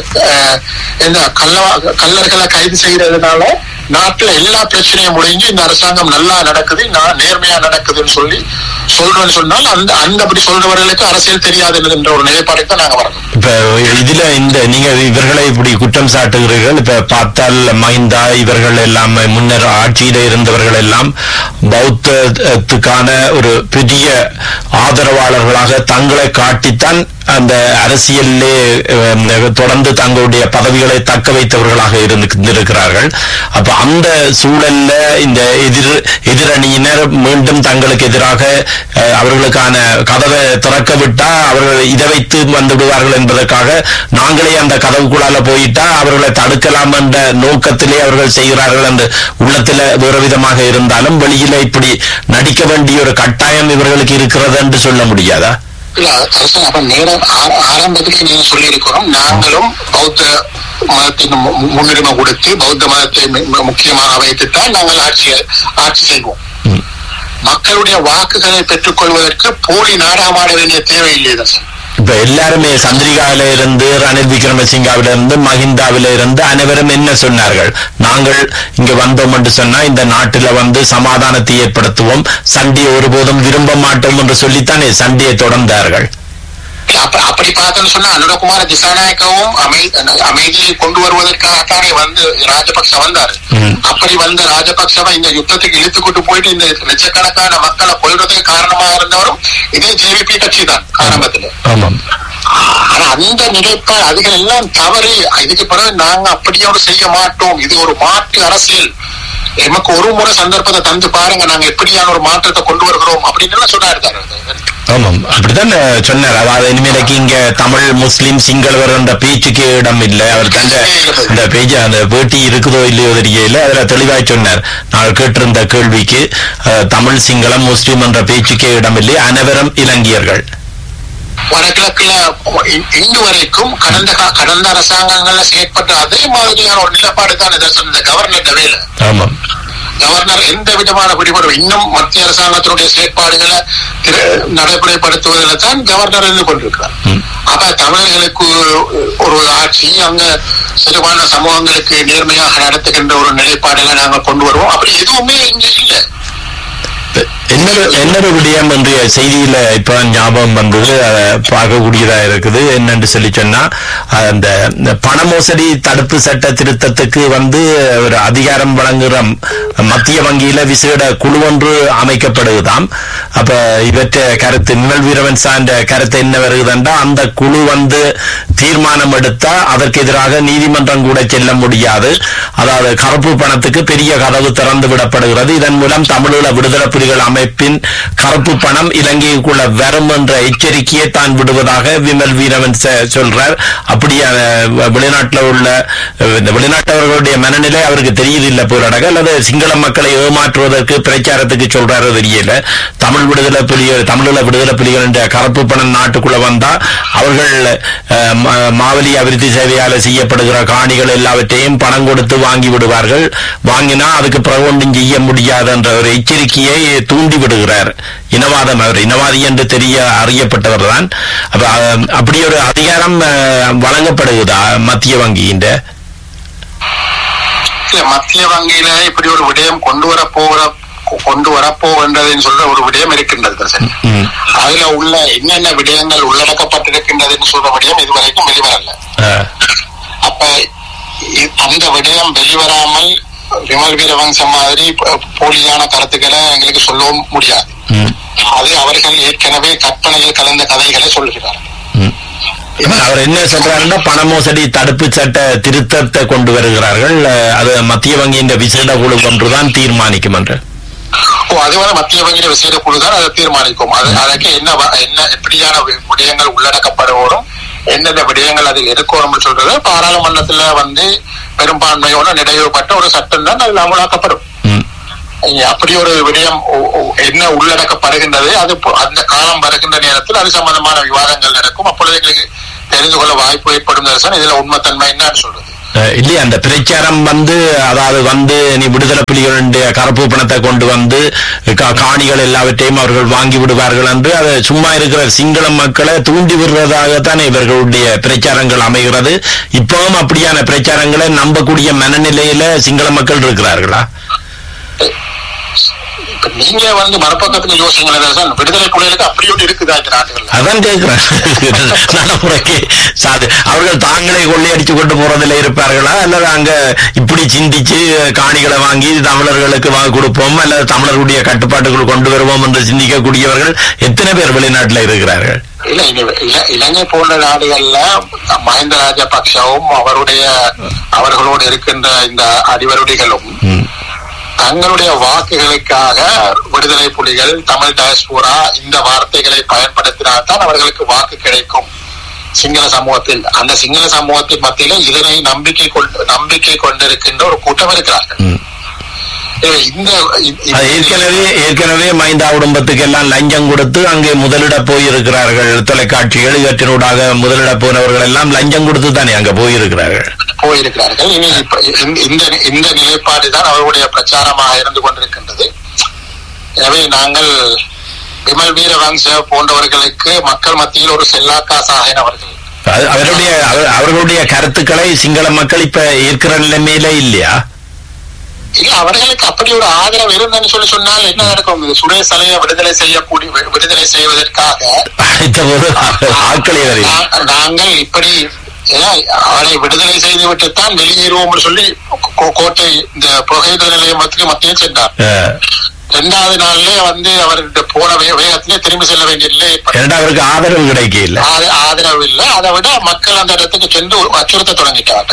கள்ளர்களை கைது செய்யறதுனால நாட்டுல எல்லா பிரச்சனையும் முடிஞ்சு இந்த அரசாங்கம் நல்லா நடக்குது, நேர்மையா நடக்குதுன்னு சொல்றேன்னு சொன்னால் அந்த அப்படி சொல்றவர்களுக்கு அரசியல் தெரியாது என்ற ஒரு நிலைப்பாடுக்கு தான் நாங்க வரணும். இப்ப இதுல இந்த நீங்க இவர்களை இப்படி குற்றம் சாட்டுகிறீர்கள். இப்ப பார்த்தால் மஹிந்தா இவர்கள் எல்லாம் முன்னர் ஆட்சியில இருந்தவர்கள் எல்லாம் பௌத்தத்துக்கான ஒரு பெரிய ஆதரவாளர்களாக தங்களை காட்டித்தான் அந்த அரசியலிலே தொடர்ந்து தங்களுடைய பதவிகளை தக்க வைத்தவர்களாக இருந்திருக்கிறார்கள். அப்ப அந்த சூழல்ல இந்த எதிரணியினர் மீண்டும் தங்களுக்கு எதிராக அவர்களுக்கான கதவை திறக்க விட்டா அவர்கள் இதை வைத்து வந்து விடுவார்கள் என்பதற்காக நாங்களே அந்த கதவுக்குள்ளால போயிட்டா அவர்களை தடுக்கலாம் என்ற நோக்கத்திலே அவர்கள் செய்கிறார்கள் என்று உள்ளத்துல வேறு விதமாக இருந்தாலும் வெளியில இப்படி நடிக்க வேண்டிய ஒரு கட்டாயம் இவர்களுக்கு இருக்கிறது என்று சொல்ல முடியாதா? இல்ல அரசு அப்ப நேரம் ஆரம்பத்திலே நீங்க சொல்லி இருக்கிறோம், நாங்களும் பௌத்த மதத்தின் முன்னுரிமை கொடுத்து பௌத்த மதத்தை முக்கியமாக வைத்துத்தான் நாங்கள் ஆட்சி செய்வோம். மக்களுடைய வாக்குகளை பெற்றுக் கொள்வதற்கு போலி நாடகமாட வேண்டிய தேவையில்லை அரசு. இப்ப எல்லாருமே சந்திரிகாவில இருந்து ரணில் விக்ரமசிங்காவில இருந்து மஹிந்தாவில இருந்து அனைவரும் என்ன சொன்னார்கள்? நாங்கள் இங்க வந்தோம் என்று சொன்னா இந்த நாட்டில வந்து சமாதானத்தை ஏற்படுத்துவோம், சண்டையை ஒருபோதும் விரும்ப மாட்டோம் என்று சொல்லித்தானே சண்டையை தொடர்ந்தார்கள். அப்படி பார்த்தோம்னு சொன்னா அனுரகுமார திசாநாயக்கவும் அமைதியை கொண்டு வருவதற்காகத்தானே வந்து ராஜபக்ச வந்தாரு. அப்படி வந்த ராஜபக்சவை இந்த யுத்தத்துக்கு இழுத்து கொண்டு போயிட்டு இந்த லட்சக்கணக்கான மக்களை கொள்றதுக்கு காரணமாக இருந்தவரும் இதே ஜேவிபி கட்சி தான் ஆரம்பத்துல. ஆனா அந்த நிலைப்பாடு அதுகள் எல்லாம் தவறு. இதுக்கு பிறகு நாங்க அப்படியோடு செய்ய மாட்டோம், இது ஒரு மாற்று அரசியல், எமக்கு ஒரு முறை சந்தர்ப்பத்தை தந்து பாருங்க, நாங்க எப்படியான ஒரு மாற்றத்தை கொண்டு வருகிறோம் அப்படின்னு சொன்னாரு. ஆமாம், அப்படித்தான் சொன்னார். அதாவது இனிமேலைக்கு இங்க தமிழ் முஸ்லிம் சிங்களவர் என்ற பேச்சுக்கு இடம் இல்லை. அவர் தந்த அந்த பேச்சு அந்த பேட்டி இருக்குதோ இல்லையோ தெரியல, அதுல தெளிவாய் சொன்னார். நான் கேட்டிருந்த கேள்விக்கு தமிழ் சிங்களம் முஸ்லிம் என்ற பேச்சுக்கே இடம் இல்லை, அனைவரும் இலங்கையர்கள். வடகிழக்குல இன்று வரைக்கும் கடந்த அரசாங்கங்கள்ல செயற்பட்ட அதே மாதிரியான ஒரு நிலைப்பாடு தான் இந்த கவர்னர் வேலை. ஆமாம், கவர்னர் எந்த விதமான பிடிபடும் இன்னும் மத்திய அரசாங்கத்தினுடைய செயற்பாடுகளை நடைமுறைப்படுத்துவதில் தான் கவர்னர் இருந்து கொண்டிருக்கிறார். அப்ப தமிழர்களுக்கு ஒரு ஆட்சி, அங்க சிறுபான்மை சமூகங்களுக்கு நேர்மையாக நடத்துகின்ற ஒரு நிலைப்பாடுகளை நாங்கள் கொண்டு வருவோம். அப்படி எதுவுமே இங்க இல்லை. என்னொரு விடயம் என்ற செய்தியில இப்ப ஞாபகம் வந்தது, பார்க்கக்கூடியதா இருக்குது. என்னன்னு சொல்லி சொன்னா அந்த பண மோசடி தடுப்பு சட்ட திருத்தத்துக்கு வந்து ஒரு அதிகாரம் வழங்குற மத்திய வங்கியில விசேட குழு ஒன்று அமைக்கப்படுவதாம். அப்ப இவற்றை கருத்து நிமல் வீரவன் சார்ந்த கருத்து என்ன வருகுதுன்றா, அந்த குழு வந்து தீர்மானம் எடுத்தா அதற்கு எதிராக நீதிமன்றம் கூட செல்ல முடியாது. அதாவது கருப்பு பணத்துக்கு பெரிய கதவு திறந்து விடப்படுகிறது. இதன் மூலம் தமிழீழ விடுதலை புலிகள் அமைப்பின் கருப்பு பணம் இலங்கைக்குள்ள வரும் என்ற எச்சரிக்கையை தான் விடுவதாக விமல் வீரவன் சொல்றார். அப்படியே வெளிநாட்டில் உள்ள வெளிநாட்டவர்களுடைய மனநிலை அவருக்கு தெரியுதில்லை போராடக, அல்லது சிங்கள மக்களை ஏமாற்றுவதற்கு பிரச்சாரத்துக்கு சொல்றாரு தெரியல. தமிழீழ விடுதலை புலிகள் என்ற கருப்பு பணம் நாட்டுக்குள்ள வந்தா அவர்கள் மாவலி அபிவிருத்தி சேவையால செய்யப்படுகிற காணிகள் எல்லாவற்றையும் பணம் கொடுத்து வாங்கி விடுவார்கள். வாங்கினா அதுக்கு பிறகு ஒன்றும் செய்ய முடியாது என்ற ஒரு எச்சரிக்கையை தூண்டி விடுகிறார். இனவாதம், அவர் இனவாதி என்று அறியப்பட்டவர் தான். அப்படி ஒரு அதிகாரம் வழங்கப்படுகிறதா மத்திய வங்கியின்? மத்திய வங்கியில இப்படி ஒரு விடயம் கொண்டு வரப்போகின்றதுன்னு சொல்ற ஒரு விடயம் இருக்கின்றது. அதுல உள்ள என்னென்ன விடயங்கள் உள்ளடக்கப்பட்டிருக்கின்றதுன்னு சொல்ற விடயம் இதுவரைக்கும் வெளிவரல. அப்ப அந்த விடயம் வெளிவராமல் விமல் வீரவன்சம் மாதிரி போலியான கருத்துக்களை எங்களுக்கு சொல்லவும் முடியாது. அது அவர்கள் ஏற்கனவே கற்பனையில் கலந்த கதைகளை சொல்கிறார்கள். அவர் என்ன சொல்றாருன்னா, பண மோசடி தடுப்பு சட்ட திருத்தத்தை கொண்டு வருகிறார்கள், அது மத்திய வங்கியின் விசேட குழு ஒன்றுதான் தீர்மானிக்கும் என்று. அது மத்திய வங்கியில விசேட குழு தான் அதை தீர்மானிக்கும். அதற்கு என்ன எப்படியான விடயங்கள் உள்ளடக்கப்படுவோம், எந்தெந்த விடயங்கள் அதில் இருக்கணும் சொல்றது பாராளுமன்றத்துல பெரும்பான்மையோட நிறைவேற்றப்பட்ட ஒரு சட்டம் தான் அதில் அமலாக்கப்படும். அப்படி ஒரு விடயம் என்ன உள்ளடக்கப்படுகின்றது, அது அந்த காலம் வருகின்ற நேரத்தில் அது சம்பந்தமான விவாதங்கள் நடக்கும். அப்பொழுது எங்களுக்கு தெரிந்து கொள்ள வாய்ப்பு ஏற்படும். இதுல உண்மைத்தன்மை என்னன்னு சொல்றது இல்லையா? அந்த பிரச்சாரம் அதாவது நீ விடுதலை புலிகளுடைய கருப்பு பணத்தை கொண்டு காணிகள் எல்லாவற்றையும் அவர்கள் வாங்கி விடுவார்கள் என்று அதை சும்மா இருக்கிற சிங்கள மக்களை தூண்டி விடுறதாகத்தான் இவர்களுடைய பிரச்சாரங்கள் அமைகிறது. இப்பவும் அப்படியான பிரச்சாரங்களை நம்பக்கூடிய மனநிலையில சிங்கள மக்கள் இருக்கிறார்களா? நீங்க மறுபக்கத்துக்கு யோசிங்களேன், விடுதலை புலிகளுக்கு அப்படி ஒன்று இருக்குதா இந்த நாட்டுகள்? அதான் கேட்கிறேன். நடைமுறைக்கு அவர்கள் தாங்களே கொள்ளையடிச்சு கொண்டு போறதுல இருப்பார்களா, அல்லது அங்க இப்படி சிந்திச்சு காணிகளை வாங்கி தமிழர்களுக்கு கொடுப்போம் அல்லது தமிழர்களுடைய கட்டுப்பாட்டுக்குள் கொண்டு வருவோம் என்று சிந்திக்கக்கூடியவர்கள் எத்தனை பேர் வெளிநாட்டுல இருக்கிறார்கள்? இலங்கை போன்ற நாடுகள்ல மஹிந்த ராஜபக்சவும் அவர்களோடு இருக்கின்ற இந்த அடிவருடிகளும் தங்களுடைய வாக்குகளுக்காக விடுதலை புலிகள், தமிழ் டயஸ்போரா இந்த வார்த்தைகளை பயன்படுத்தினால்தான் அவர்களுக்கு வாக்கு கிடைக்கும் சிங்கள சமூகத்தில். அந்த சிங்கள சமூகத்தின் மத்தியில இதனை நம்பிக்கை கொண்டிருக்கின்ற ஒரு கூட்டம் இருக்கிறார்கள். ஏற்கனவே மைந்தா குடும்பத்துக்கு எல்லாம் லஞ்சம் கொடுத்து அங்கே முதலிட போயிருக்கிறார்கள். தொலைக்காட்சிகள் இவற்றினூடாக முதலிட போனவர்கள் எல்லாம் லஞ்சம் கொடுத்து தானே அங்க போயிருக்கிறார்கள். இனி இந்த நிலைப்பாடுதான் அவருடைய பிரச்சாரமாக இருந்து கொண்டிருக்கின்றது. எனவே நாங்கள் விமல் வீரவன்ச போன்றவர்களுக்கு மக்கள் மத்தியில் ஒரு செல்லாக்காசாகினவர்கள். அவர்களுடைய கருத்துக்களை சிங்கள மக்கள் இப்ப இருக்கிற நிலைமையில இல்லையா? இல்ல, அவர்களுக்கு அப்படி ஒரு ஆதரவு இருந்தன்னு சொன்னால் என்ன நடக்கும்? சுரேஷ் அலையை விடுதலை செய்வதற்காக நாங்கள் இப்படி அவரை விடுதலை செய்து விட்டுத்தான் வெளியேறுவோம் சொல்லி கோட்டை இந்த புகையிரத நிலையத்துக்கு மத்தியில் சென்றார். 2வது நாள்லயே அவர்கிட்ட போன வேகத்திலே திரும்பி செல்ல வேண்டிய நிலை அவருக்கு ஆதரவு கிடைக்கல. ஆதரவு இல்ல, அதை விட மக்கள் அந்த இடத்துக்கு சென்று அச்சுறுத்த தொடங்கிட்டாங்க.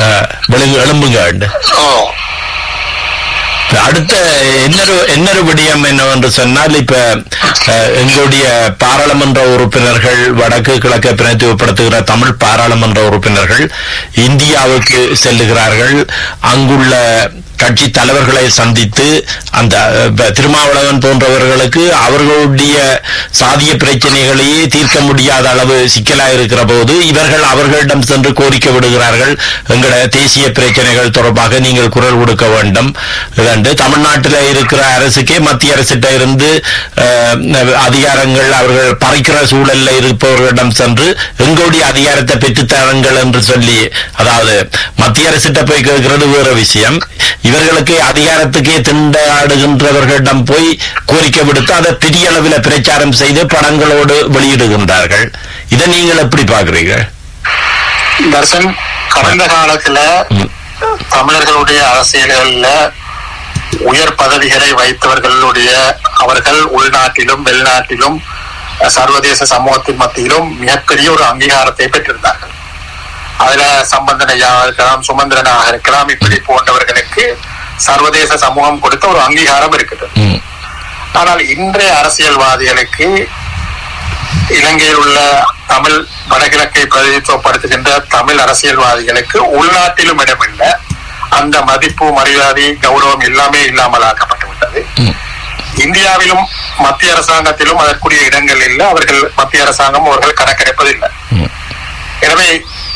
அடுத்த இன்னொரு விடயம் என்னவென்று சொன்னால், இப்ப எங்களுடைய பாராளுமன்ற உறுப்பினர்கள், வடக்கு கிழக்கு பிரதிநிதித்துவப்படுத்துகிற தமிழ் பாராளுமன்ற உறுப்பினர்கள் இந்தியாவுக்கு செல்லுகிறார்கள். அங்குள்ள கட்சி தலைவர்களை சந்தித்து அந்த திருமாவளவன் போன்றவர்களுக்கு அவர்களுடைய சாதிய பிரச்சனைகளையே தீர்க்க முடியாத அளவு சிக்கலாயிருக்கிற போது இவர்கள் அவர்களிடம் சென்று கோரிக்கை விடுகிறார்கள். எங்கள தேசிய பிரச்சனைகள் தொடர்பாக நீங்கள் குரல் கொடுக்க வேண்டும் என்று. தமிழ்நாட்டில் இருக்கிற அரசுக்கே மத்திய அரசிட்ட இருந்து அதிகாரங்கள் அவர்கள் பறிக்கிற சூழல்ல இருப்பவர்களிடம் சென்று எங்களுடைய அதிகாரத்தை பெற்றுத்தாருங்கள் என்று சொல்லி, அதாவது மத்திய அரசிட்ட போய் கேட்கிறது வேற விஷயம், இவர்களுக்கு அதிகாரத்துக்கே திண்டாடுகின்றவர்களிடம் போய் கோரிக்கை விடுத்து அதை பெரிய அளவில் பிரச்சாரம் செய்து படங்களோடு வெளியிடுகின்றார்கள். இதை நீங்கள் எப்படி பாக்குறீங்க? தர்சன், கடந்த காலத்துல தமிழர்களுடைய அரசியல்கள்ல உயர் பதவிகளை வைத்தவர்களுடைய அவர்கள் உள்நாட்டிலும் வெளிநாட்டிலும் சர்வதேச சமூகத்தின் மத்தியிலும் மிகப்பெரிய ஒரு அங்கீகாரத்தை பெற்றிருந்தார்கள். அதுல சம்பந்தனையாக இருக்கலாம், சுமந்திரனாக இருக்கலாம், இப்படி போன்றவர்களுக்கு சர்வதேச சமூகம் கொடுத்த ஒரு அங்கீகாரம் இருக்குது. ஆனால் இன்றைய அரசியல்வாதிகளுக்கு, இலங்கையில் உள்ள தமிழ் வடகிழக்கை பிரதிநிதித்துவப்படுத்துகின்ற தமிழ் அரசியல்வாதிகளுக்கு உள்நாட்டிலும் இடமில்லை. அந்த மதிப்பு, மரியாதை, கௌரவம் எல்லாமே இல்லாமல் ஆக்கப்பட்டு விட்டது. இந்தியாவிலும் மத்திய அரசாங்கத்திலும் அதற்குரிய இடங்கள் இல்லை. அவர்கள் மத்திய அரசாங்கம் அவர்கள் கணக்கெடுப்பதில்லை. எனவே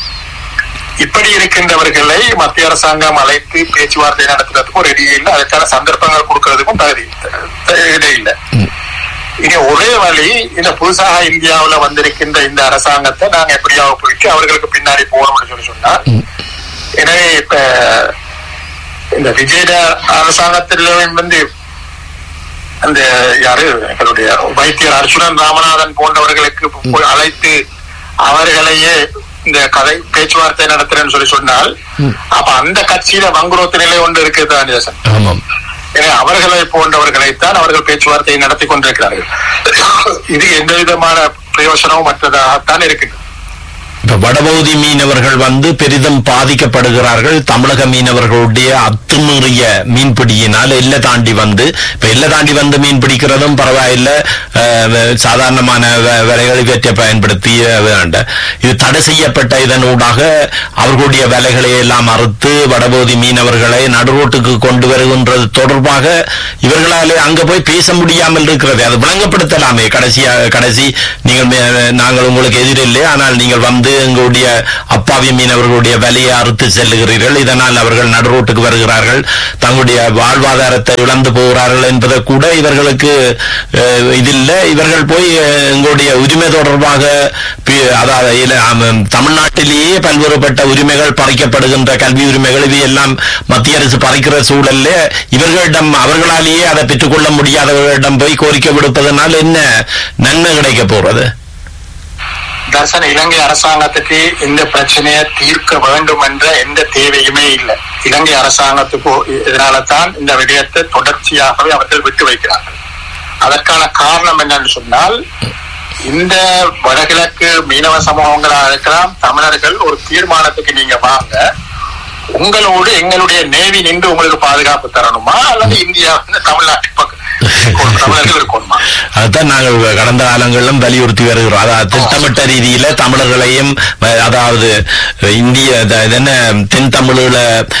இப்படி இருக்கின்றவர்களை மத்திய அரசாங்கம் அழைத்து பேச்சுவார்த்தை நடத்துறதுக்கும் ரெடி இல்லை. அதற்கான சந்தர்ப்பங்கள் கொடுக்கறதுக்கும் தகுதி இல்லை. இங்க ஒரே வழி, இந்த புதுசாக இந்தியாவுல வந்திருக்கின்ற இந்த அரசாங்கத்தை நாங்க எப்படியாவது போயிட்டு அவர்களுக்கு பின்னாடி போகணும்னு சொன்னா, எனவே இப்ப இந்த விஜய அரசாங்கத்திலும் அந்த யாரு எங்களுடைய வைத்தியர் அர்ச்சுனன் ராமநாதன் போன்றவர்களுக்கு அழைத்து அவர்களையே இந்த கதை பேச்சுவார்த்தை நடத்துறேன்னு சொன்னால், அப்ப அந்த கட்சியில வங்குரோத்து நிலை ஒன்று இருக்குதான். எனவே அவர்களை போன்றவர்களைத்தான் அவர்கள் பேச்சுவார்த்தையை நடத்தி கொண்டிருக்கிறார்கள். இது எந்த விதமான பிரயோசனமும் மற்றதாகத்தான் இருக்குது. இப்ப வடபகுதி மீனவர்கள் பெரிதும் பாதிக்கப்படுகிறார்கள். தமிழக மீனவர்களுடைய அத்துமீறிய மீன்பிடியினால் எல்லை தாண்டி இப்ப எல்லை தாண்டி மீன் பிடிக்கிறதும் பரவாயில்லை, சாதாரணமான வலைகளை வெற்ற பயன்படுத்தி இது தடை செய்யப்பட்ட இதனூடாக அவர்களுடைய வேலைகளை எல்லாம் மறுத்து வடபகுதி மீனவர்களை நடுரோட்டுக்கு கொண்டு வருகின்றது தொடர்பாக இவர்களாலே அங்க போய் பேச முடியாமல் இருக்கிறது. அது விளங்கப்படுத்தலாமே. கடைசி நாங்கள் உங்களுக்கு எதிரில்லை, ஆனால் நீங்கள் எங்களுடைய அப்பாவி மீனவர்களுடைய வேலையை அறுத்து செல்லுகிறீர்கள், இதனால் அவர்கள் நடுரோட்டுக்கு வருகிறார்கள், தங்களுடைய வாழ்வாதாரத்தை இழந்து போகிறார்கள் என்பதை கூட இவர்களுக்கு இதில்லை. இவர்கள் போய் எங்களுடைய உரிமை தொடர்பாக, அதாவது தமிழ்நாட்டிலேயே பல்வேறுபட்ட உரிமைகள் பறிக்கப்படுகின்ற கல்வி உரிமைகள் இவையெல்லாம் மத்திய அரசு பறிக்கிற சூழல்ல இவர்களிடம் அவர்களாலேயே அதை பெற்றுக்கொள்ள முடியாதவர்களிடம் போய் கோரிக்கை விடுப்பதனால் என்ன நன்மை கிடைக்க போறது? தர்சன இலங்கை அரசாங்கத்துக்கு இந்த பிரச்சனையை தீர்க்க வேண்டும் என்ற எந்த தேவையுமே இல்லை. இலங்கை அரசாங்கத்துக்கு இதனால்தான் இந்த விடயத்தை தொடர்ச்சியாகவே அவர்கள் விட்டு வைக்கிறார்கள். அதற்கான காரணம் என்னன்னு சொன்னால், இந்த வடகிழக்கு மீனவ சமூகங்களாக இருக்கலாம் தமிழர்கள் ஒரு தீர்மானத்துக்கு நீங்க வாங்க, உங்களோடு எங்களுடைய நேவி நின்று உங்களுக்கு பாதுகாப்பு தரணுமா அல்லது இந்தியா தமிழ்நாட்டு பக்கம் அதுதான் நாங்கள் கடந்த காலங்களிலும் வலியுறுத்தி வருகிறோம். அதாவது திட்டமிட்ட ரீதியில தமிழர்களையும், அதாவது இந்திய தென் தமிழீழ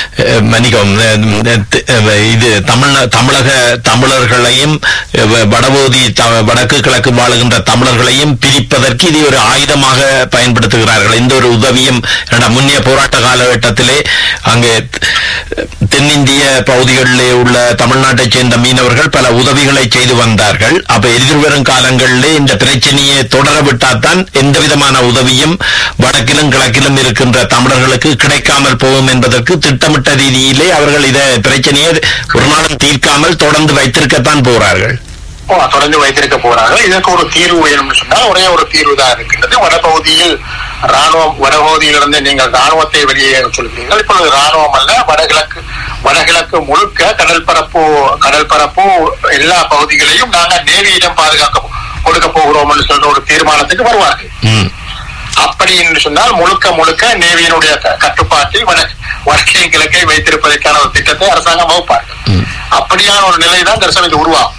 இது தமிழக தமிழர்களையும் வடபகுதி வடக்கு கிழக்கு வாழுகின்ற தமிழர்களையும் பிரிப்பதற்கு இது ஒரு ஆயுதமாக பயன்படுத்துகிறார்கள். இந்த ஒரு உதவியும் முன்னைய போராட்ட காலகட்டத்திலே அங்கே தென்னிந்திய பகுதிகளிலே உள்ள தமிழ்நாட்டைச் சேர்ந்த மீனவர்கள் பல உதவிகளை செய்து வந்தார்கள். அப்ப எதிர்வரும் காலங்களிலே இந்த பிரச்சனையை தொடரவிட்டால்தான் எந்த விதமான உதவியும் வடக்கிலும் கிழக்கிலும் இருக்கின்ற தமிழர்களுக்கு கிடைக்காமல் போகும் என்பதற்கு திட்டமிட்ட ரீதியிலே அவர்கள் இதை பிரச்சனையை ஒரு நாளும் தீர்க்காமல் தொடர்ந்து வைத்திருக்கத்தான் போறார்கள். தொடர்ந்து வைத்திருக்க போறார்கள். இதற்கு ஒரு தீர்வு வேணும்னு சொன்னால் ஒரே ஒரு தீர்வு தான் இருக்கின்றது. வடபகுதியில் வடபகுதியிலிருந்து நீங்கள் ராணுவத்தை வெளியே சொல்கிறீர்கள். இப்பொழுது ராணுவம் அல்ல, வடகிழக்கு முழுக்க கடற்பரப்பு எல்லா பகுதிகளையும் நாங்கள் நேவியிடம் பாதுகாக்க கொடுக்க போகிறோம் என்று சொல்ற ஒரு தீர்மானத்துக்கு வருவார்கள். அப்படி என்று சொன்னால் முழுக்க நேவியினுடைய கட்டுப்பாட்டில் வடக்கை கிழக்கை வைத்திருப்பதற்கான ஒரு திட்டத்தை அரசாங்கம் வகுப்பார்கள். அப்படியான ஒரு நிலைதான் தரிசனம் இது உருவாகும்.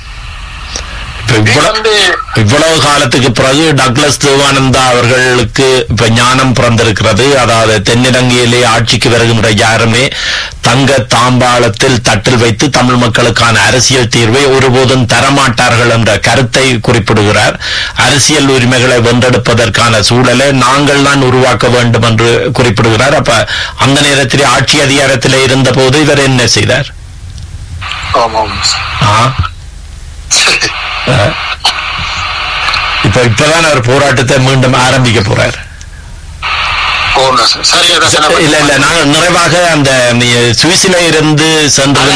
இவ்வளவு காலத்துக்கு பிறகு டக்ளஸ் தேவானந்தா அவர்களுக்கு இப்ப ஞானம் பிறந்திருக்கிறது. அதாவது தென்னிலங்கையிலே ஆட்சிக்கு வருகின்ற யாருமே தங்க தாம்பாளத்தில் தட்டில் வைத்து தமிழ் மக்களுக்கான அரசியல் தீர்வை ஒருபோதும் தரமாட்டார்கள் என்ற கருத்தை குறிப்பிடுகிறார். அரசியல் உரிமைகளை வென்றெடுப்பதற்கான சூழலை நாங்கள் தான் உருவாக்க வேண்டும் என்று குறிப்பிடுகிறார். அப்ப அந்த நேரத்திலே ஆட்சி அதிகாரத்திலே இருந்த போது இவர் என்ன செய்தார்? இப்பதான் அவர் போராட்டத்தை மீண்டும் ஆரம்பிக்க போறார். இல்ல நான் நிறைவாக அந்த சுவிஸில இருந்து சென்று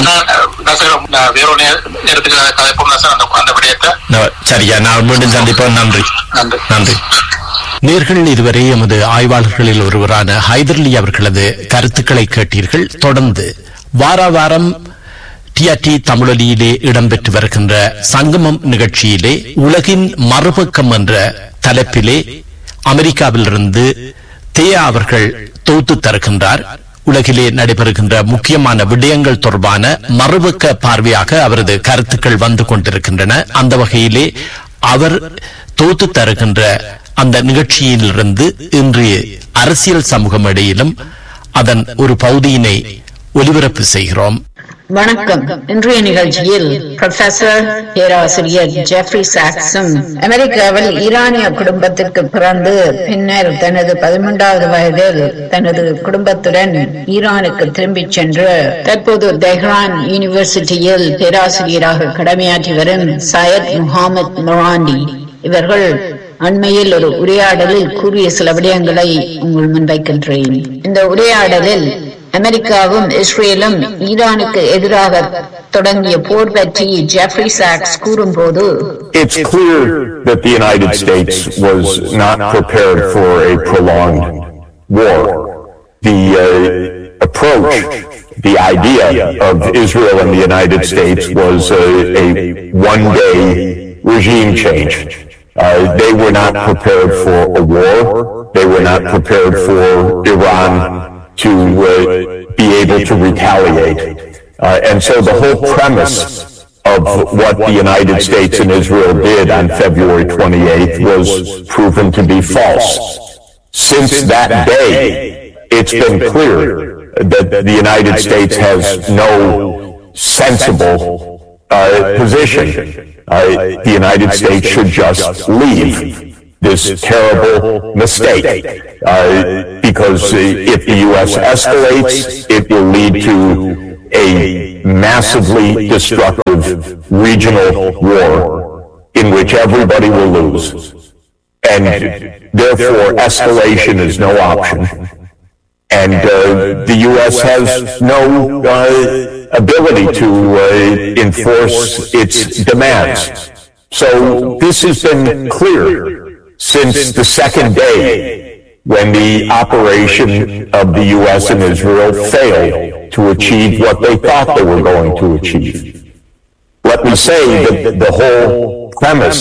சரியா நான் மீண்டும் சந்திப்போம். நன்றி. நேர்கள் இதுவரை எமது ஆய்வாளர்களில் ஒருவரான ஹைதர்லி அவர்களது கருத்துக்களை கேட்டீர்கள். தொடர்ந்து வாரம் டிஆர்டி தமிழொலியிலே இடம்பெற்று வருகின்ற சங்கமம் நிகழ்ச்சியிலே உலகின் மறுபக்கம் என்ற தலைப்பிலே அமெரிக்காவிலிருந்து தேயா அவர்கள் தொகுத்து தருகின்றார். உலகிலே நடைபெறுகின்ற முக்கியமான விடயங்கள் தொடர்பான மறுபக்க பார்வையாக அவரது கருத்துக்கள் வந்து கொண்டிருக்கின்றன. அந்த வகையிலே அவர் தொகுத்து தருகின்ற அந்த நிகழ்ச்சியிலிருந்து இன்றைய அரசியல் சமூகம் இடையிலும் அதன் ஒரு பகுதியினை ஒலிபரப்பு செய்கிறோம். வணக்கம். இன்றைய நிகழ்ச்சியில் புரொஃபசர் பேராசிரியர் ஜெஃப்ரி சாக்ஸும் அமெரிக்காவில் ஈரானிய குடும்பத்திற்கு பிறந்து பின்னர் தனது 13வது வயதில் தனது குடும்பத்துடன் ஈரானுக்கு திரும்பிச் சென்று தற்போது தெஹ்ரான் யூனிவர்சிட்டியில் பேராசிரியராக கடமையாற்றி வரும் சையத் முஹம்மது மொராண்டி இவர்கள் அண்மையில் ஒரு உரையாடலில் கூறிய சில விடயங்களை உங்கள் முன்வைக்கின்றேன். இந்த உரையாடலில் அமெரிக்காவும் இஸ்ரேலும் ஈரானுக்கு எதிராக தொடங்கிய போர் பற்றி ஜெஃப்ரி சாக்ஸ் கூறும்போது, It's clear that the United States was not prepared for a prolonged war. The approach, the idea of Israel and the United States was a one-day regime change. They were not prepared for a war. They were not prepared for Iran to be able to retaliate. And so the whole premise of what the United States and Israel did on February 28th was proven to be false. Since that day, it's been clear that the United States has no sensible position. The United States should just leave this terrible mistake, because if the U.S. escalates, it will lead to a massively destructive regional war in which everybody will lose. And therefore, escalation is no option. And the U.S. has no ability to enforce its demands. So this has been clear since the second day when the operation of the U.S. and Israel failed to achieve what they thought they were going to achieve. Let me say that the whole premise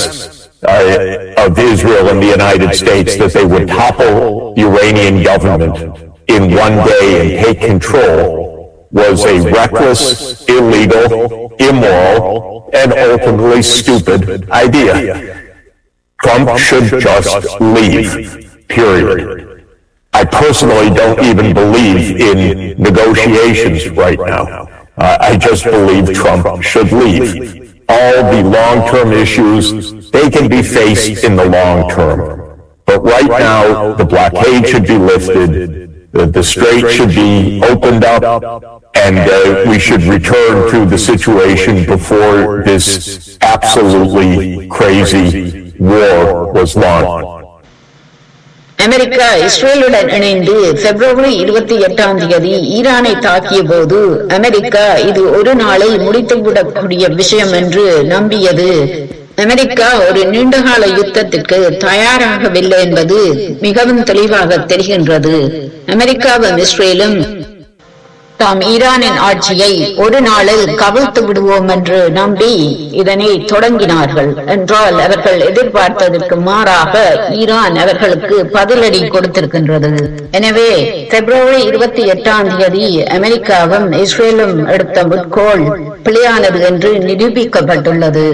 of Israel and the United States, that they would topple the Iranian government in one day and take control, was a reckless, illegal, immoral, and ultimately stupid idea. Trump should just leave, period. I personally don't even believe in negotiations right now. I just believe Trump should leave. All the long-term issues, they can be faced in the long term. But right now, the blockade should be lifted, the strait should be opened up, and we should return to the situation before this absolutely crazy war was launched. America இஸ்ரேலுடன் இணைந்து பிப்ரவரி 28 ஈரானை தாக்கிய போது அமெரிக்கா இது ஒரு நாளில் முடித்துவிடக்கூடிய விஷயம் என்று நம்பியது. அமெரிக்கா ஒரு நீண்டகால யுத்தத்திற்கு தயாராகவில்லை என்பது மிகவும் தெளிவாக தெரிகின்றது. அமெரிக்காவும் இஸ்ரேலும் தாம் ஈரானின் ஆட்சியை ஒரு நாளில் கவிழ்த்து விடுவோம் என்று நம்பி இதனை தொடங்கினார்கள் என்றால், அவர்கள் எதிர்பார்த்ததற்கு மாறாக ஈரான் அவர்களுக்கு பதிலடி கொடுத்திருக்கின்றது. எனவே பிப்ரவரி 28 அமெரிக்காவும் இஸ்ரேலும் எடுத்த முற்கோள் பிழையானது என்று நிரூபிக்கப்பட்டுள்ளது.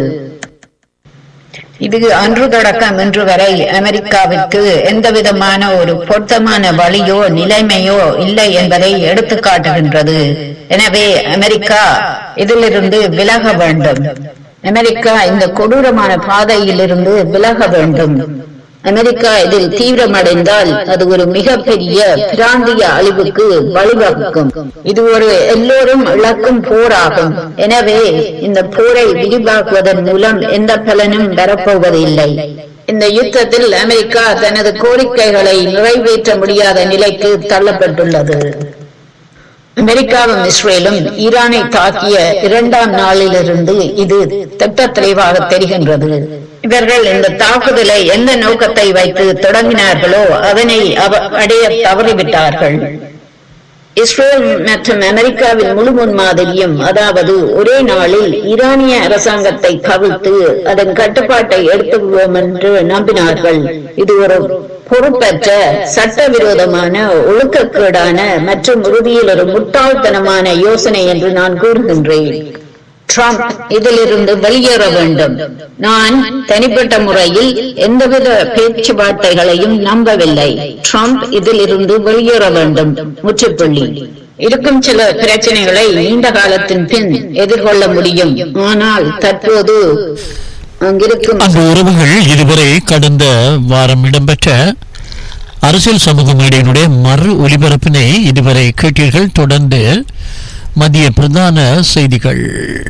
இது அன்று தொடக்கம் இன்று வரை அமெரிக்காவிற்கு எந்தவிதமான ஒரு பொருத்தமான வழியோ நிலைமையோ இல்லை என்பதை எடுத்து காட்டுகின்றது. எனவே அமெரிக்கா இதிலிருந்து விலக வேண்டும். அமெரிக்கா இந்த கொடூரமான பாதையிலிருந்து விலக வேண்டும். அமெரிக்கா இதில் தீவிரமடைந்தால் அது ஒரு மிகப்பெரிய பிராந்திய அழிவுக்கு வழிவகுக்கும். இது ஒரு எல்லோரும் இழக்கும் போராகும். எனவே இந்த போரை விரிவாக்குவதன் மூலம் எந்த பலனும் வரப்போவதில்லை. இந்த யுத்தத்தில் அமெரிக்கா தனது கோரிக்கைகளை நிறைவேற்ற முடியாத நிலைக்கு தள்ளப்பட்டுள்ளது. அமெரிக்காவும் இஸ்ரேலும் ஈரானை தாக்கிய 2ஆம் நாளிலிருந்து இது திட்ட தெளிவாக தெரிகின்றது. இவர்கள் இந்த தாக்குதலை எந்த நோக்கத்தை வைத்து தொடங்கினார்களோ அதனை அடைய தவறிவிட்டார்கள். இஸ்ரேல் மற்றும் அமெரிக்காவின் முழு முன்மாதிரியும், அதாவது ஒரே நாளில் ஈரானிய அரசாங்கத்தை கவிழ்த்து அதன் கட்டுப்பாட்டை எடுத்துவிடுவோம் என்று நம்பினார்கள். இது ஒரு பொறுப்பற்ற, சட்டவிரோதமான, ஒழுக்கக்கேடான மற்றும் உறுதியில் ஒரு முட்டாள்தனமான யோசனை என்று நான் கூறுகின்றேன். ட்ரம்ப் இதிலிருந்து வெளியேற வேண்டும். நான் தனிப்பட்ட முறையில் எந்தவித பேச்சுவார்த்தைகளையும் நம்பவில்லை. ட்ரம்ப் இதிலிருந்து வெளியேற வேண்டும். முற்றுப்புள்ளி. இருக்கும் சில பிரச்சனைகளை நீண்ட காலத்தின் பின் எதிர்கொள்ள முடியும். ஆனால் தற்போது அங்கிருக்கும் அந்த உறவுகள் இதுவரை கடந்த வாரம் இடம்பெற்ற அரசியல் சமூக மேடையினுடைய மறு ஒலிபரப்பினை இதுவரை கேட்டீர்கள். தொடர்ந்து மதிய பிரதான செய்திகள்.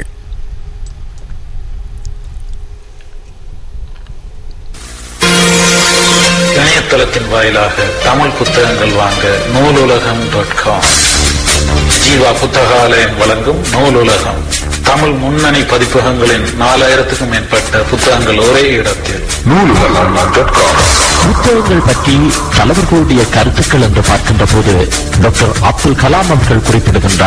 இணையதளத்தின் வாயிலாக தமிழ் புத்தகங்கள் வாங்க நூலுலகம்.com. ஜீவா புத்தகாலயம் வழங்கும் நூலுலகம். தமிழ் முன்னணி பதிப்பகங்களின் 4000க்கும் மேற்பட்ட புத்தகங்கள் ஒரே இடத்தில். நூலுலகம்.com. புத்தகங்கள் பற்றி தலைவர்களுடைய கருத்துக்கள் என்று பார்க்கின்ற போது டாக்டர் அப்துல் கலாம் அவர்கள் குறிப்பிடுகின்றார்,